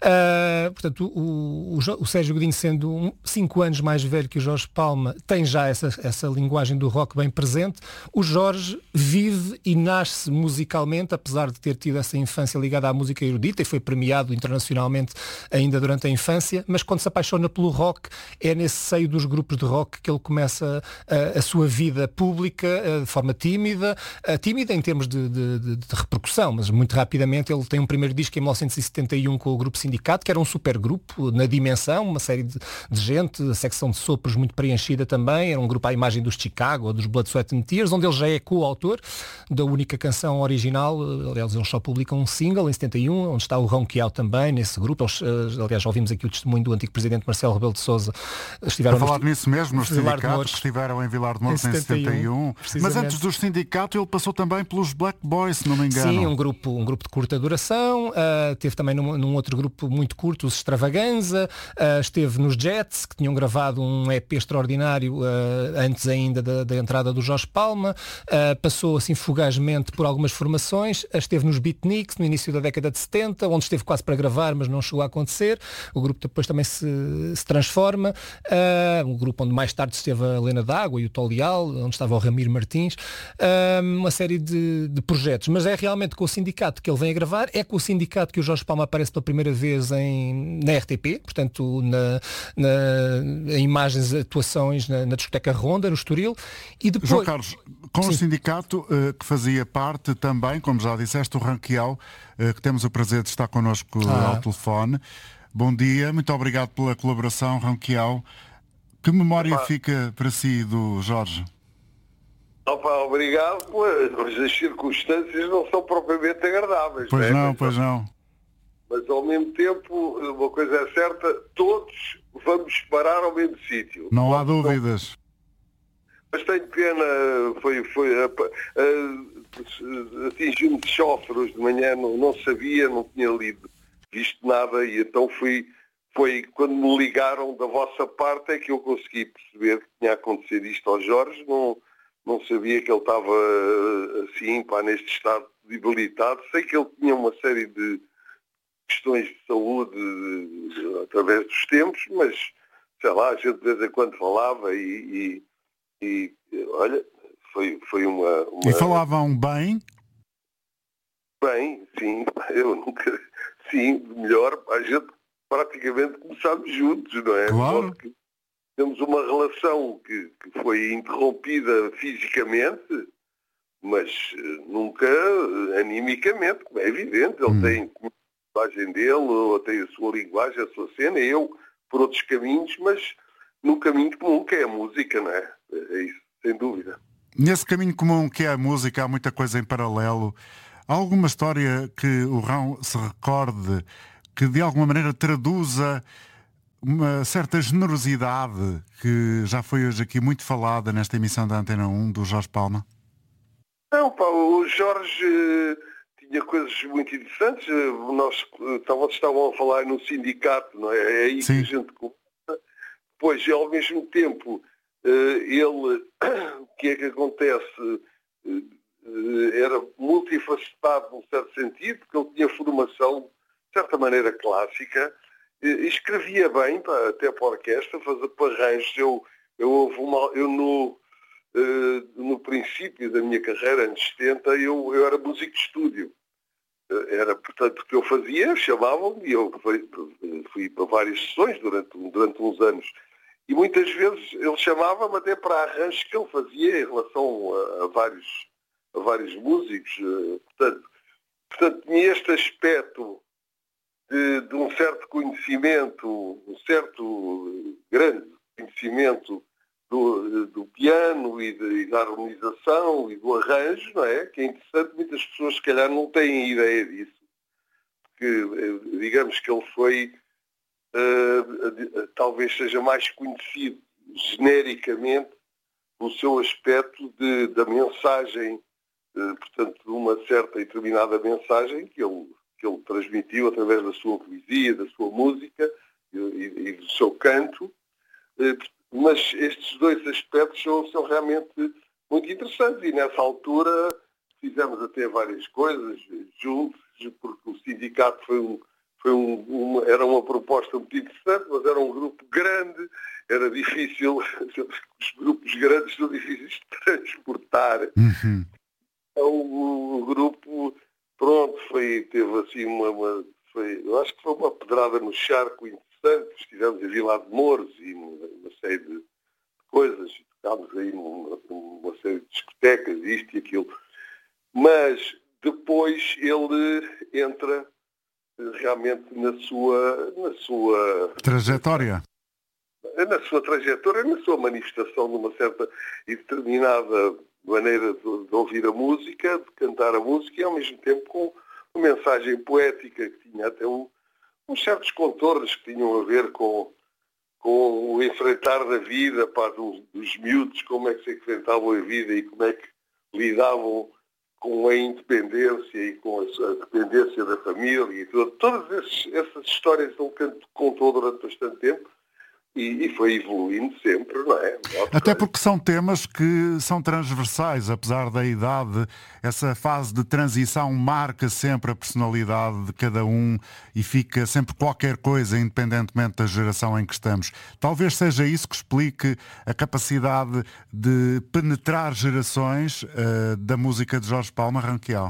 Uh, portanto, o, o, o Sérgio Godinho, sendo um, cinco anos mais velho que o Jorge Palma, tem já essa, essa linguagem do rock bem presente. O Jorge vive e nasce musicalmente, apesar de ter tido essa infância ligada à música erudita e foi premiado internacionalmente ainda durante a infância, mas quando se apaixona pelo rock, é nesse seio dos grupos de rock que ele começa a, a sua vida pública de forma tímida, tímida em termos de, de, de, de repercussão, mas muito rapidamente ele tem um primeiro disco em mil novecentos e setenta e um com o Grupo Sindicato, que era um supergrupo na dimensão, uma série de, de gente, a secção de sopros muito preenchida também, era um grupo à imagem dos Chicago ou dos Blood, Sweat and Tears, onde ele já é coautor da única canção original. Aliás, eles só publicam um single em setenta e um, onde está o Ronquial também nesse grupo. Eles, aliás, já ouvimos aqui o testemunho do antigo presidente Marcelo Rebelo de Sousa. Estiveram a falar no... nisso mesmo, nos sindicatos que estiveram em Vilar de Mouros em setenta e um. Mas antes dos sindicatos ele passou também pelos Black Boys, se não me engano. Sim, um grupo, um grupo de curta duração, uh, teve também num, num outro grupo muito curto, os Extravaganza, uh, esteve nos Jets, que tinham gravado um E P extraordinário uh, antes ainda da, da entrada do Jorge Palma, uh, passou assim fugazmente por algumas formações, esteve nos Beatniks no início da década de setenta, onde esteve quase para gravar, mas não chegou a acontecer. O grupo depois também se, se transforma, uh, um grupo onde mais tarde esteve a Helena D'Água e o Tolial, onde estava o Ramiro Martins, uma série de, de projetos, mas é realmente com o sindicato que ele vem a gravar, é com o sindicato que o Jorge Palma aparece pela primeira vez em, na R T P, portanto na, na, em imagens, atuações na, na discoteca Ronda, no Estoril, e depois... João Carlos, com Sim. o sindicato uh, que fazia parte também, como já disseste, o Ranquial, uh, que temos o prazer de estar connosco ah. ao telefone. Bom dia, muito obrigado pela colaboração, Ranquial. Que memória Opa. fica para si do Jorge? Opa, obrigado, pois as circunstâncias não são propriamente agradáveis. Pois né? não, mas, pois não. Mas ao mesmo tempo, uma coisa é certa, todos vamos parar ao mesmo sítio. Não há dúvidas. Mas tenho pena, foi, foi uh, uh, atingiu-me de chóferos de manhã, não, não sabia, não tinha lido, visto nada, e então fui, foi quando me ligaram da vossa parte é que eu consegui perceber que tinha acontecido isto ao Jorge. Não, não sabia que ele estava assim, pá, neste estado debilitado. Sei que ele tinha uma série de questões de saúde de, de, através dos tempos, mas sei lá, a gente de vez em quando falava e, e, e olha, foi, foi uma, uma... E falavam bem? Bem, sim, eu nunca... Sim, melhor, a gente praticamente começámos juntos, não é? Claro. Porque temos uma relação que, que foi interrompida fisicamente, mas nunca animicamente, como é evidente. Ele hum. tem a linguagem dele, tem a sua linguagem, a sua cena, eu por outros caminhos, mas num caminho comum que é a música, não é? É isso, sem dúvida. Nesse caminho comum que é a música, há muita coisa em paralelo. Há alguma história que o Rão se recorde, que de alguma maneira traduza uma certa generosidade que já foi hoje aqui muito falada nesta emissão da Antena um, do Jorge Palma? Não, pá, o Jorge uh, tinha coisas muito interessantes. Uh, nós uh, estavam a falar no sindicato, não é? É aí Sim. que a gente começa. Pois, ao mesmo tempo, uh, ele, o que é que acontece? Uh, era multifacetado num certo sentido, porque ele tinha formação, de certa maneira, clássica, e escrevia bem, pá, até para a orquestra, fazia para arranjos. Eu, eu, houve uma, eu no, uh, no princípio da minha carreira, anos setenta, eu, eu era músico de estúdio. Era, portanto, o que eu fazia, chamavam-me, e eu fui, fui para várias sessões durante, durante uns anos. E muitas vezes ele chamava-me até para arranjos que ele fazia em relação a, a vários... a vários músicos, portanto, portanto tinha este aspecto de, de um certo conhecimento, um certo grande conhecimento do, do piano e, de, e da harmonização e do arranjo, não é? Que é interessante, muitas pessoas se calhar não têm ideia disso, porque digamos que ele foi, uh, talvez seja mais conhecido genericamente o seu aspecto de, da mensagem, portanto, de uma certa e determinada mensagem que ele, que ele transmitiu através da sua poesia, da sua música e, e do seu canto. Mas estes dois aspectos são, são realmente muito interessantes e nessa altura fizemos até várias coisas juntos, porque o sindicato foi um, foi um, uma, era uma proposta muito interessante, mas era um grupo grande, era difícil, os grupos grandes são difíceis de transportar. Uhum. O, o grupo, pronto, foi, teve assim uma, uma foi, eu acho que foi uma pedrada no charco interessante. Estivemos em Vila de Mouros e uma, uma série de coisas, ficámos aí numa, numa série de discotecas, isto e aquilo. Mas depois ele entra realmente na sua, na sua trajetória. Na sua trajetória, na sua manifestação de uma certa e determinada maneira de, de ouvir a música, de cantar a música e ao mesmo tempo com uma mensagem poética que tinha até um, uns certos contornos que tinham a ver com, com o enfrentar da vida, pá, dos, dos miúdos, como é que se enfrentavam a vida e como é que lidavam com a independência e com a, a dependência da família e tudo. Todas esses, essas histórias ele contou durante bastante tempo. E, e foi evoluindo sempre, não é? Até porque são temas que são transversais, apesar da idade. Essa fase de transição marca sempre a personalidade de cada um e fica sempre qualquer coisa, independentemente da geração em que estamos. Talvez seja isso que explique a capacidade de penetrar gerações uh, da música de Jorge Palma Ranquial.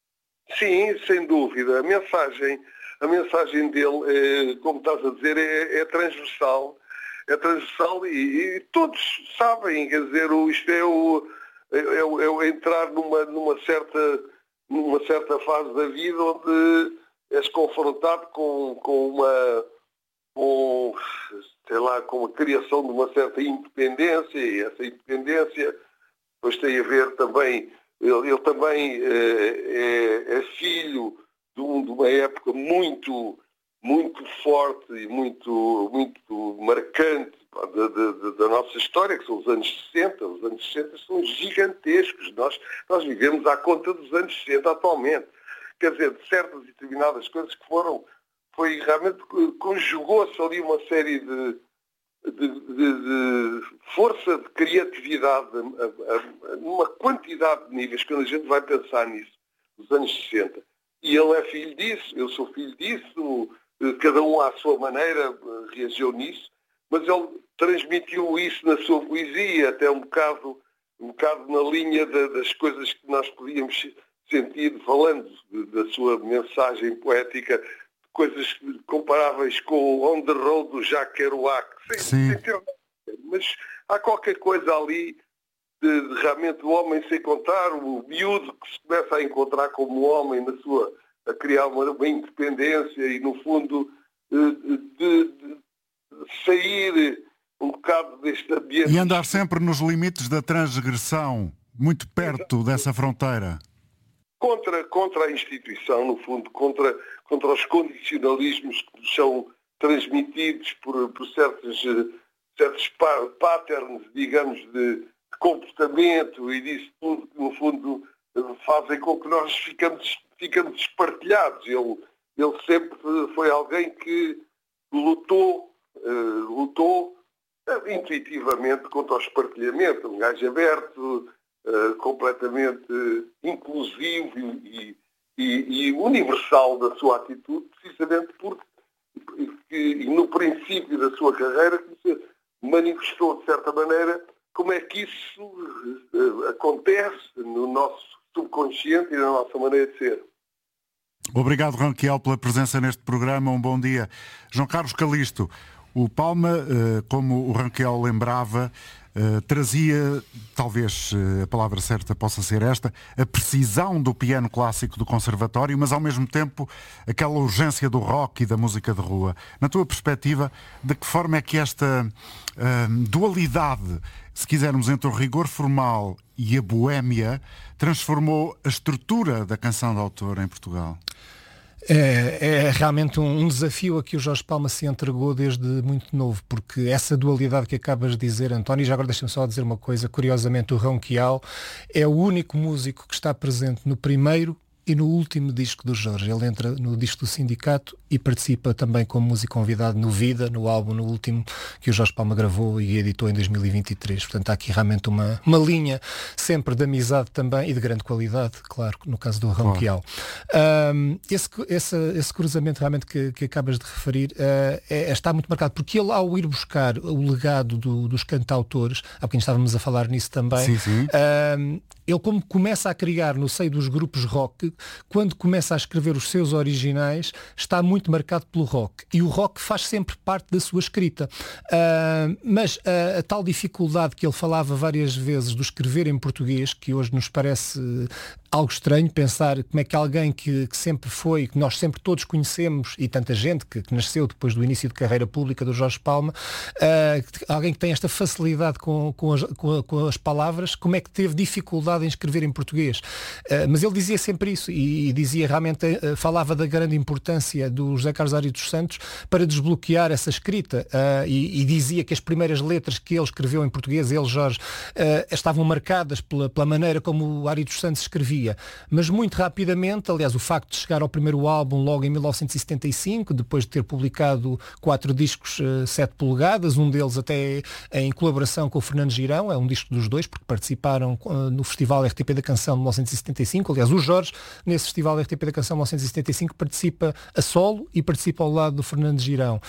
Sim, sem dúvida. A mensagem, a mensagem dele, é, como estás a dizer, é, é transversal. É transversal e, e todos sabem, quer dizer, isto é o, é, é o entrar numa, numa, certa, numa certa fase da vida onde és confrontado com, com uma com, sei lá, com a criação de uma certa independência e essa independência depois tem a ver também, ele, ele também é, é, é filho de, um, de uma época muito muito forte e muito, muito marcante pá, da, da, da nossa história, que são os anos sessenta. Os anos sessenta são gigantescos. Nós, nós vivemos à conta dos anos sessenta atualmente. Quer dizer, de certas e determinadas coisas que foram, foi realmente, conjugou-se ali uma série de, de, de, de força, de criatividade, a, a, a, numa quantidade de níveis, quando a gente vai pensar nisso, nos anos sessenta. E ele é filho disso, eu sou filho disso, cada um à sua maneira reagiu nisso, mas ele transmitiu isso na sua poesia, até um bocado um bocado na linha da, das coisas que nós podíamos sentir, falando de, da sua mensagem poética, coisas comparáveis com o On the Road do Jacques Kerouac, sem, sem ter, mas há qualquer coisa ali de, de realmente o homem se encontrar, o miúdo que se começa a encontrar como homem na sua, a criar uma, uma independência e no fundo de, de, de sair um bocado deste ambiente. E andar sempre nos limites da transgressão, muito perto dessa fronteira. Contra, contra a instituição, no fundo, contra, contra os condicionalismos que nos são transmitidos por, por certos, certos patterns, digamos, de comportamento e disso tudo que, no fundo, fazem com que nós ficamos, ficamos espartilhados. Ele, ele sempre foi alguém que lutou, uh, lutou uh, intuitivamente contra o espartilhamento, um gajo aberto, Uh, completamente uh, inclusivo e, e, e universal da sua atitude, precisamente porque e, e no princípio da sua carreira que se manifestou de certa maneira como é que isso uh, acontece no nosso subconsciente e na nossa maneira de ser. Obrigado, Ronquial, pela presença neste programa. Um bom dia. João Carlos Calisto, o Palma, uh, como o Ronquial lembrava, Uh, trazia, talvez uh, a palavra certa possa ser esta, a precisão do piano clássico do conservatório, mas ao mesmo tempo aquela urgência do rock e da música de rua. Na tua perspectiva, de que forma é que esta uh, dualidade, se quisermos, entre o rigor formal e a boémia, transformou a estrutura da canção de autor em Portugal? É, é realmente um, um desafio a que o Jorge Palma se entregou desde muito novo, porque essa dualidade que acabas de dizer, António, e já agora deixa-me só dizer uma coisa, curiosamente o Ronquial é o único músico que está presente no primeiro e no último disco do Jorge. Ele entra no disco do Sindicato e participa também como músico convidado no Vida, no álbum, no último, que o Jorge Palma gravou e editou em dois mil e vinte e três. Portanto, há aqui realmente uma, uma linha sempre de amizade também e de grande qualidade, claro, no caso do Ronquial. Oh. Um, esse, esse, esse cruzamento realmente que, que acabas de referir uh, é, está muito marcado, porque ele, ao ir buscar o legado do, dos cantautores, há bocadinho estávamos a falar nisso também, sim, sim. Um, ele como começa a criar no seio dos grupos rock, quando começa a escrever os seus originais, está muito marcado pelo rock. E o rock faz sempre parte da sua escrita. Uh, mas uh, a tal dificuldade que ele falava várias vezes do escrever em português, que hoje nos parece uh, algo estranho, pensar como é que alguém que, que sempre foi, que nós sempre todos conhecemos, e tanta gente que, que nasceu depois do início de carreira pública do Jorge Palma, uh, alguém que tem esta facilidade com, com, as, com, com as palavras, como é que teve dificuldade em escrever em português. Uh, mas ele dizia sempre isso, e, e dizia realmente, uh, falava da grande importância do José Carlos Ari dos Santos para desbloquear essa escrita, uh, e, e dizia que as primeiras letras que ele escreveu em português, ele, Jorge, uh, estavam marcadas pela, pela maneira como o Ari dos Santos escrevia. Mas muito rapidamente, aliás, o facto de chegar ao primeiro álbum logo em mil novecentos e setenta e cinco, depois de ter publicado quatro discos uh, sete polegadas, um deles até em colaboração com o Fernando Girão, é um disco dos dois, porque participaram uh, no Festival R T P da Canção de mil novecentos e setenta e cinco. Aliás, o Jorge, nesse Festival R T P da Canção de mil novecentos e setenta e cinco, participa a solo e participa ao lado do Fernando Girão.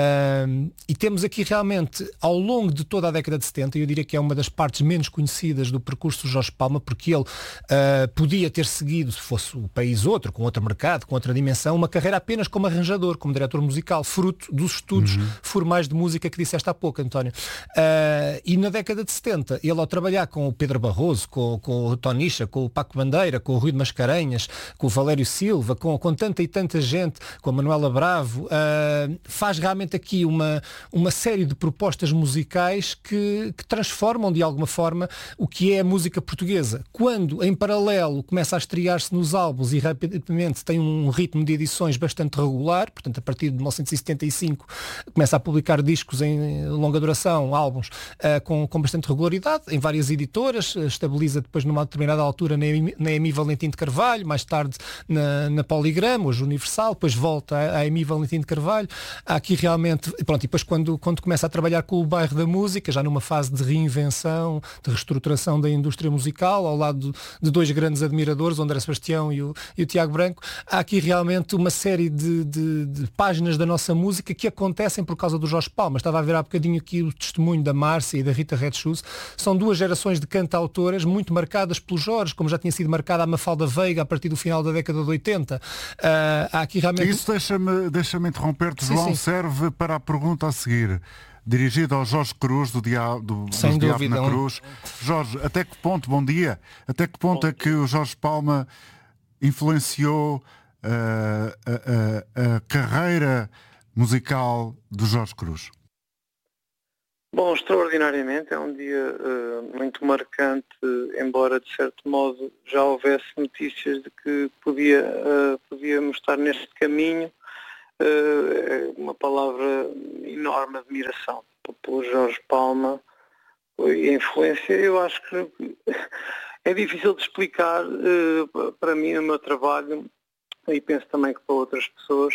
Uh, e temos aqui realmente, ao longo de toda a década de setenta, eu diria que é uma das partes menos conhecidas do percurso do Jorge Palma, porque ele uh, podia ter seguido, se fosse o país outro, com outro mercado, com outra dimensão, uma carreira apenas como arranjador, como diretor musical, fruto dos estudos uhum. formais de música que disseste há pouco, António. Uh, e na década de setenta, ele ao trabalhar com o Pedro Barroso, com, com o Tonicha, com o Paco Bandeira, com o Rui de Mascarenhas, com o Valério Silva, com, com tanta e tanta gente, com a Manuela Bravo, uh, faz realmente aqui uma, uma série de propostas musicais que, que transformam de alguma forma o que é a música portuguesa. Quando, em paralelo, começa a estrear-se nos álbuns e rapidamente tem um ritmo de edições bastante regular, portanto a partir de mil novecentos e setenta e cinco começa a publicar discos em longa duração, álbuns uh, com, com bastante regularidade, em várias editoras, estabiliza depois numa determinada altura na Emi, na Emi Valentim de Carvalho, mais tarde na, na Poligrama, hoje Universal, depois volta à Emi Valentim de Carvalho. Há aqui realmente, pronto, e depois quando, quando começa a trabalhar com o Bairro da Música, já numa fase de reinvenção, de reestruturação da indústria musical, ao lado de dois grandes grandes admiradores, o André Sebastião e o, e o Tiago Branco, há aqui realmente uma série de, de, de páginas da nossa música que acontecem por causa do Jorge Palma. Estava a ver há bocadinho aqui o testemunho da Márcia e da Rita Red Shoes. São duas gerações de cantautoras muito marcadas pelo Jorge, como já tinha sido marcada a Mafalda Veiga a partir do final da década de oitenta. Uh, há aqui realmente... Isso deixa-me deixa-me interromper-te, Sim, João, sim. serve para a pergunta a seguir, dirigida ao Jorge Cruz, do Diabo, do, Sem do dúvida, Diabo na um... Cruz. Jorge, até que ponto, bom dia, até que ponto é que o Jorge Palma influenciou uh, a, a, a carreira musical do Jorge Cruz? Bom, extraordinariamente, é um dia uh, muito marcante, embora de certo modo já houvesse notícias de que podia, uh, podíamos estar neste caminho. Uh, é uma palavra enorme, admiração por Jorge Palma e a influência. Eu acho que é difícil de explicar uh, para mim no meu trabalho, e penso também que para outras pessoas.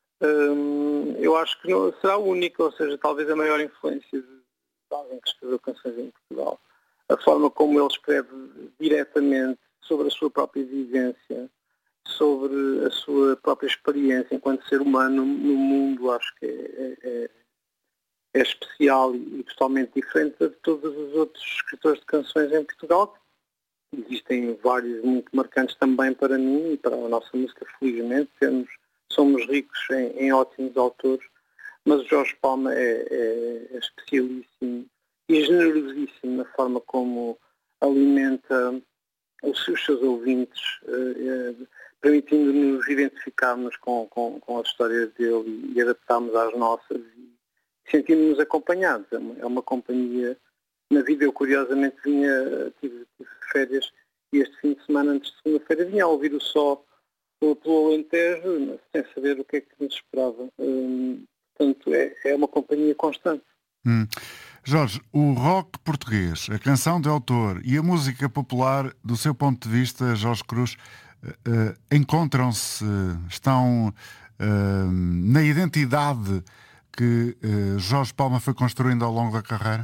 Uh, eu acho que não será única, ou seja, talvez a maior influência de alguém que escreveu canções em Portugal. A forma como ele escreve diretamente sobre a sua própria vivência, sobre a sua própria experiência enquanto ser humano no mundo, acho que é, é, é especial e totalmente diferente de todos os outros escritores de canções em Portugal. Existem vários muito marcantes também para mim e para a nossa música, felizmente. Temos, somos ricos em, em ótimos autores, mas o Jorge Palma é, é, é especialíssimo e generosíssimo na forma como alimenta os, os seus ouvintes, eh, eh, permitindo-nos identificarmos com, com, com as histórias dele e adaptarmos às nossas e sentimos-nos acompanhados. É uma, é uma companhia. Na vida eu curiosamente vinha, tive, tive férias e este fim de semana antes de segunda-feira vinha a ouvir o Só pelo, pelo Alentejo, sem saber o que é que nos esperava. Hum, portanto, é, é uma companhia constante. Hum. Jorge, o rock português, a canção de autor e a música popular, do seu ponto de vista, Jorge Cruz, Uh, encontram-se, estão uh, na identidade que uh, Jorge Palma foi construindo ao longo da carreira?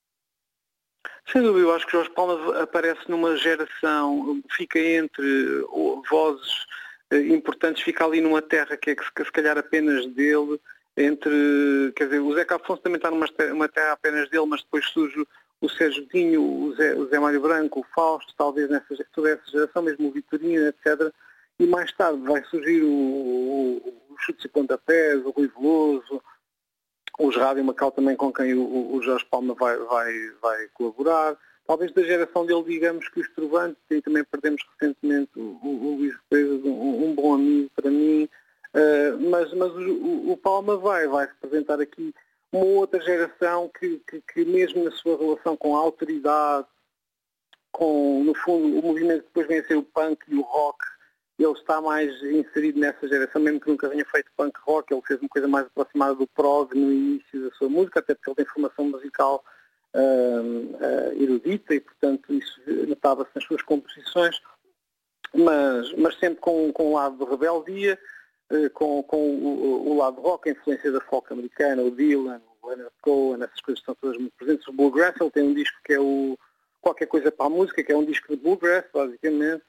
Sem dúvida, eu acho que Jorge Palma aparece numa geração, fica entre uh, vozes uh, importantes, fica ali numa terra que é que, que se calhar apenas dele, entre, quer dizer, o Zeca Afonso também está numa uma terra apenas dele, mas depois surge o Sérgio Dinho, o Zé, o Zé Mário Branco, o Fausto, talvez nessa, toda essa geração, mesmo o Vitorino, etcétera. E mais tarde vai surgir o, o, o Chutes e Pontapés, o Rui Veloso, os Rádio Macau também, com quem o, o Jorge Palma vai, vai, vai colaborar. Talvez da geração dele, digamos que os Trovantes, e também perdemos recentemente o, o, o Luís Reis, um, um bom amigo para mim. Uh, mas mas o, o Palma vai, vai representar aqui uma outra geração que, que, que mesmo na sua relação com a autoridade, com, no fundo, o movimento que depois vem a ser o punk e o rock, ele está mais inserido nessa geração, mesmo que nunca tenha feito punk rock, ele fez uma coisa mais aproximada do prog no início da sua música, até porque ele tem formação musical uh, uh, erudita e, portanto, isso notava-se nas suas composições, mas, mas sempre com, com o lado de rebeldia, Com, com o, o lado rock, a influência da folk americana, o Dylan, o Leonard Cohen, essas coisas estão todas muito presentes. O Bluegrass, ele tem um disco que é o Qualquer Coisa para a Música, que é um disco de Bluegrass, basicamente.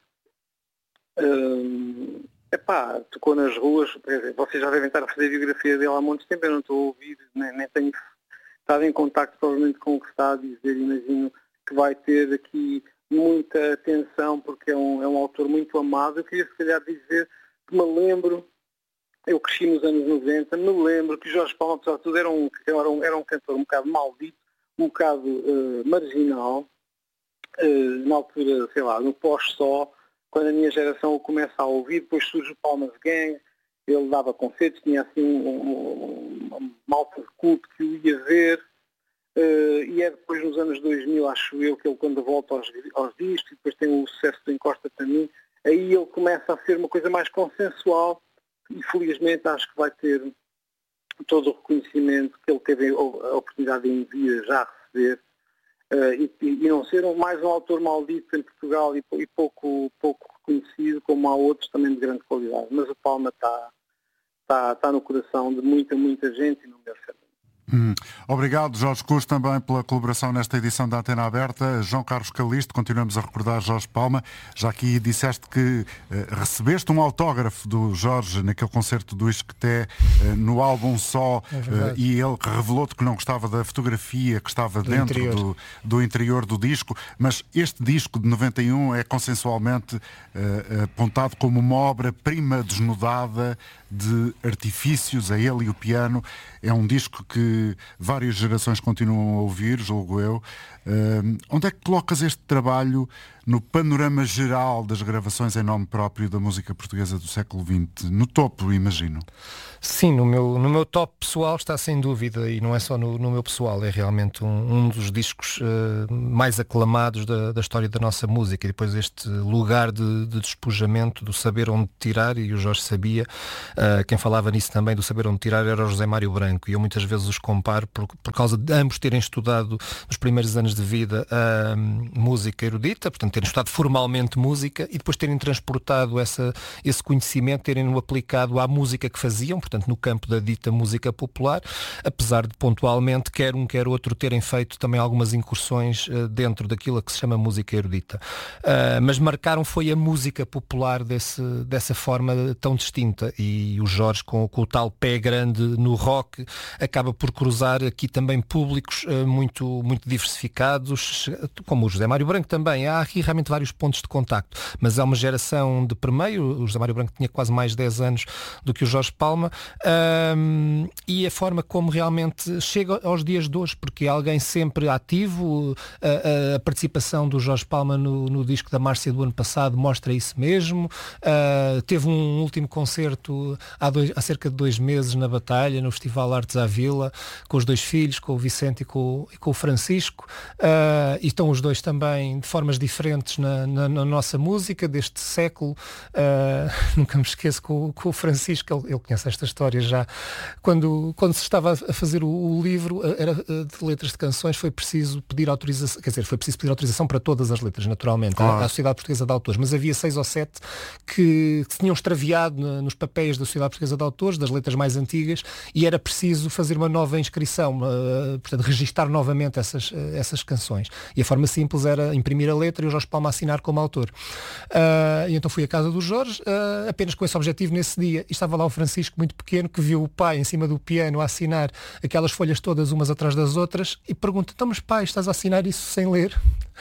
Um, epá, tocou nas ruas, vocês já devem estar a fazer a biografia dele há muito tempo, eu não estou a ouvir, nem, nem tenho estado em contacto provavelmente com o que está a dizer, imagino que vai ter aqui muita atenção, porque é um, é um autor muito amado. Eu queria se calhar dizer que me lembro, eu cresci nos anos noventa, me lembro que Jorge Palma, apesar de tudo, era um, era um, era um cantor um bocado maldito, um bocado uh, marginal, uh, na altura, sei lá, no pós-só, quando a minha geração o começa a ouvir, depois surge o Palmas Gang, ele dava concertos, tinha assim um, um, uma malta de culto que o ia ver, uh, e é depois nos anos dois mil, acho eu, que ele quando volta aos, aos discos, e depois tem o sucesso do Encosta para mim, aí ele começa a ser uma coisa mais consensual, e felizmente acho que vai ter todo o reconhecimento que ele teve a oportunidade de em dia já receber, uh, e, e não ser mais um autor maldito em Portugal e, e pouco, pouco reconhecido, como há outros também de grande qualidade. Mas o Palma está tá, tá no coração de muita, muita gente e não deve ser. Hum. Obrigado, Jorge Cruz, também pela colaboração nesta edição da Antena Aberta. João Carlos Calisto, continuamos a recordar Jorge Palma. Já aqui disseste que eh, recebeste um autógrafo do Jorge naquele concerto do Isqueté, eh, no álbum Só, É eh, e ele revelou-te que não gostava da fotografia que estava Do dentro interior. do, do interior do disco, mas este disco de noventa e um é consensualmente eh, apontado como uma obra-prima desnudada de artifícios, a ele e o piano. É um disco que várias gerações continuam a ouvir, julgo eu. Uh, onde é que colocas este trabalho no panorama geral das gravações em nome próprio da música portuguesa do século vinte? No topo, imagino. Sim, no meu, no meu top pessoal está sem dúvida, e não é só no, no meu pessoal, é realmente um, um dos discos uh, mais aclamados da, da história da nossa música. E depois este lugar de, de despojamento, do saber onde tirar, e o Jorge sabia, uh, quem falava nisso também, do saber onde tirar, era o José Mário Branco. E eu muitas vezes os comparo por, por causa de ambos terem estudado nos primeiros anos de vida a um, música erudita, portanto terem estudado formalmente música e depois terem transportado essa, esse conhecimento, terem-no aplicado à música que faziam, portanto no campo da dita música popular, apesar de pontualmente quer um quer outro terem feito também algumas incursões uh, dentro daquilo que se chama música erudita. Uh, mas marcaram foi a música popular desse, dessa forma tão distinta, e o Jorge com, com o tal pé grande no rock acaba por cruzar aqui também públicos uh, muito, muito diversificados, como o José Mário Branco também. Há aqui realmente vários pontos de contacto, mas é uma geração de primeiro. O José Mário Branco tinha quase mais dez anos do que o Jorge Palma, um, e a forma como realmente chega aos dias de hoje, porque é alguém sempre ativo. A, a participação do Jorge Palma no, no disco da Márcia do ano passado mostra isso mesmo. Uh, teve um último concerto há, dois, há cerca de dois meses na Batalha, no Festival Artes à Vila, com os dois filhos, com o Vicente e com, e com o Francisco, uh, e estão os dois também de formas diferentes na, na, na nossa música deste século. Uh, nunca me esqueço com, com o Francisco, ele, ele conhece esta história já, quando, quando se estava a fazer o, o livro era, de letras de canções, foi preciso pedir autorização, quer dizer, foi preciso pedir autorização para todas as letras, naturalmente, à, à Sociedade Portuguesa de Autores, mas havia seis ou sete que, que se tinham extraviado na, nos papéis da Sociedade Portuguesa de Autores, das letras mais antigas, e era preciso fazer uma nova inscrição, uh, portanto, registar novamente essas, uh, essas canções. E a forma simples era imprimir a letra e o Jorge Palma assinar como autor. Uh, e então fui à casa do Jorge, uh, apenas com esse objetivo nesse dia. E estava lá o Francisco, muito pequeno, que viu o pai em cima do piano a assinar aquelas folhas todas umas atrás das outras, e pergunta: então, mas pai, estás a assinar isso sem ler?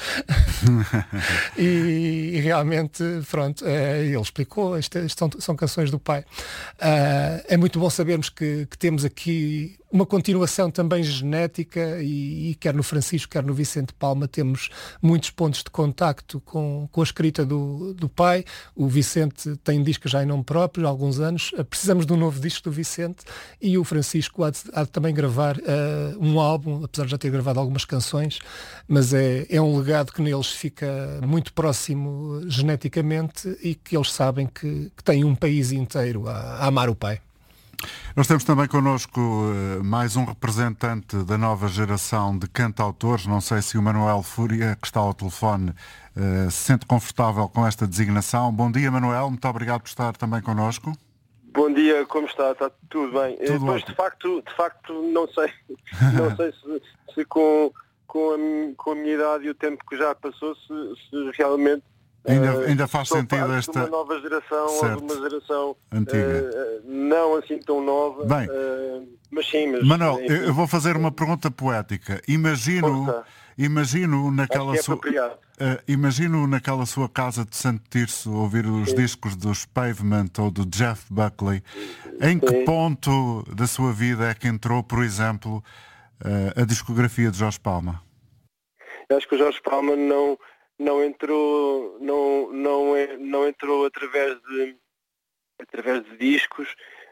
e, e realmente, pronto, é, ele explicou, isto, isto são, são canções do pai. Uh, é muito bom sabermos que, que temos aqui uma continuação também genética, e, e quer no Francisco, quer no Vicente Palma, temos muitos pontos de contacto com, com a escrita do, do pai. O Vicente tem disco já em nome próprio há alguns anos, uh, precisamos de um novo disco do Vicente, e o Francisco há de, há de também gravar uh, um álbum, apesar de já ter gravado algumas canções, mas é, é um legado que neles fica muito próximo geneticamente, e que eles sabem que, que tem um país inteiro a, a amar o pai. Nós temos também connosco uh, mais um representante da nova geração de cantautores. Não sei se o Manuel Fúria, que está ao telefone, uh, se sente confortável com esta designação. Bom dia, Manuel, muito obrigado por estar também connosco. Bom dia, como está? Está tudo bem? Tudo pois, de facto, de facto, não sei, não sei se, se com, com, a, com a minha idade e o tempo que já passou, se, se realmente Ainda, uh, ainda faz sentido esta... de uma nova geração, certo. ou de uma geração antiga. Uh, não assim tão nova. Bem, uh, mas sim, mas... Manuel, enfim, eu vou fazer uma pergunta poética. Imagino, Força. imagino naquela é sua... Uh, imagino naquela sua casa de Santo Tirso ouvir os sim. discos dos Pavement ou do Jeff Buckley. Em que sim. ponto da sua vida é que entrou, por exemplo, uh, a discografia de Jorge Palma? Eu acho que o Jorge Palma não... não entrou não não não entrou através de através de discos.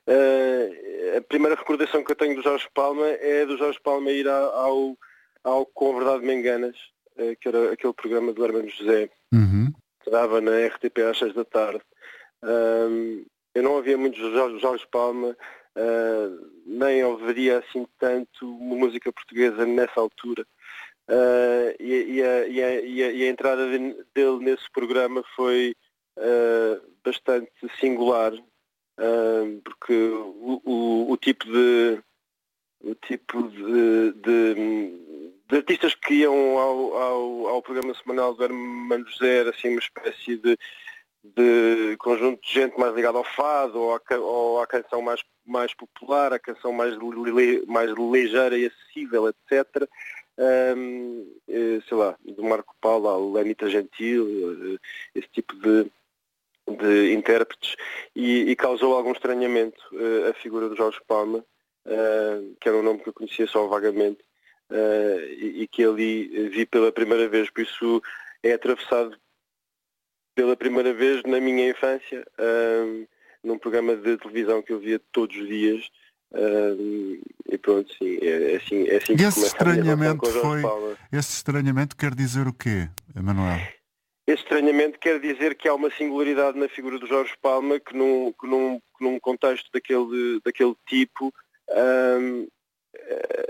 Uh, a primeira recordação que eu tenho do Jorge Palma é do Jorge Palma ir ao ao Com Verdade Me Enganas, uh, que era aquele programa do Hermano José, uhum. que dava na R T P às seis da tarde. Uh, eu não ouvia muito Jorge, Jorge Palma, uh, nem ouviria assim tanto música portuguesa nessa altura. Uh, e, e, a, e, a, e, a, e a entrada dele nesse programa foi uh, bastante singular, uh, porque o, o, o tipo de o tipo de, de, de artistas que iam ao, ao, ao programa semanal do Hermano José, era assim uma espécie de, de conjunto de gente mais ligada ao fado, ou à, ou à canção mais, mais popular, à canção mais, li, mais ligeira e acessível, etcétera. Um, sei lá, do Marco Paulo ao Lenita Gentil, esse tipo de, de intérpretes, e, e causou algum estranhamento uh, a figura do Jorge Palma, uh, que era um nome que eu conhecia só vagamente, uh, e, e que ali vi pela primeira vez. Por isso é atravessado pela primeira vez na minha infância, uh, num programa de televisão que eu via todos os dias. Uh, e pronto, sim, é, é assim, é assim que esse começa a minha relação estranhamento com o Jorge foi Palma. Esse estranhamento quer dizer o quê, Emanuel? Esse estranhamento quer dizer que há uma singularidade na figura do Jorge Palma que num, que num, que num contexto daquele, daquele tipo um,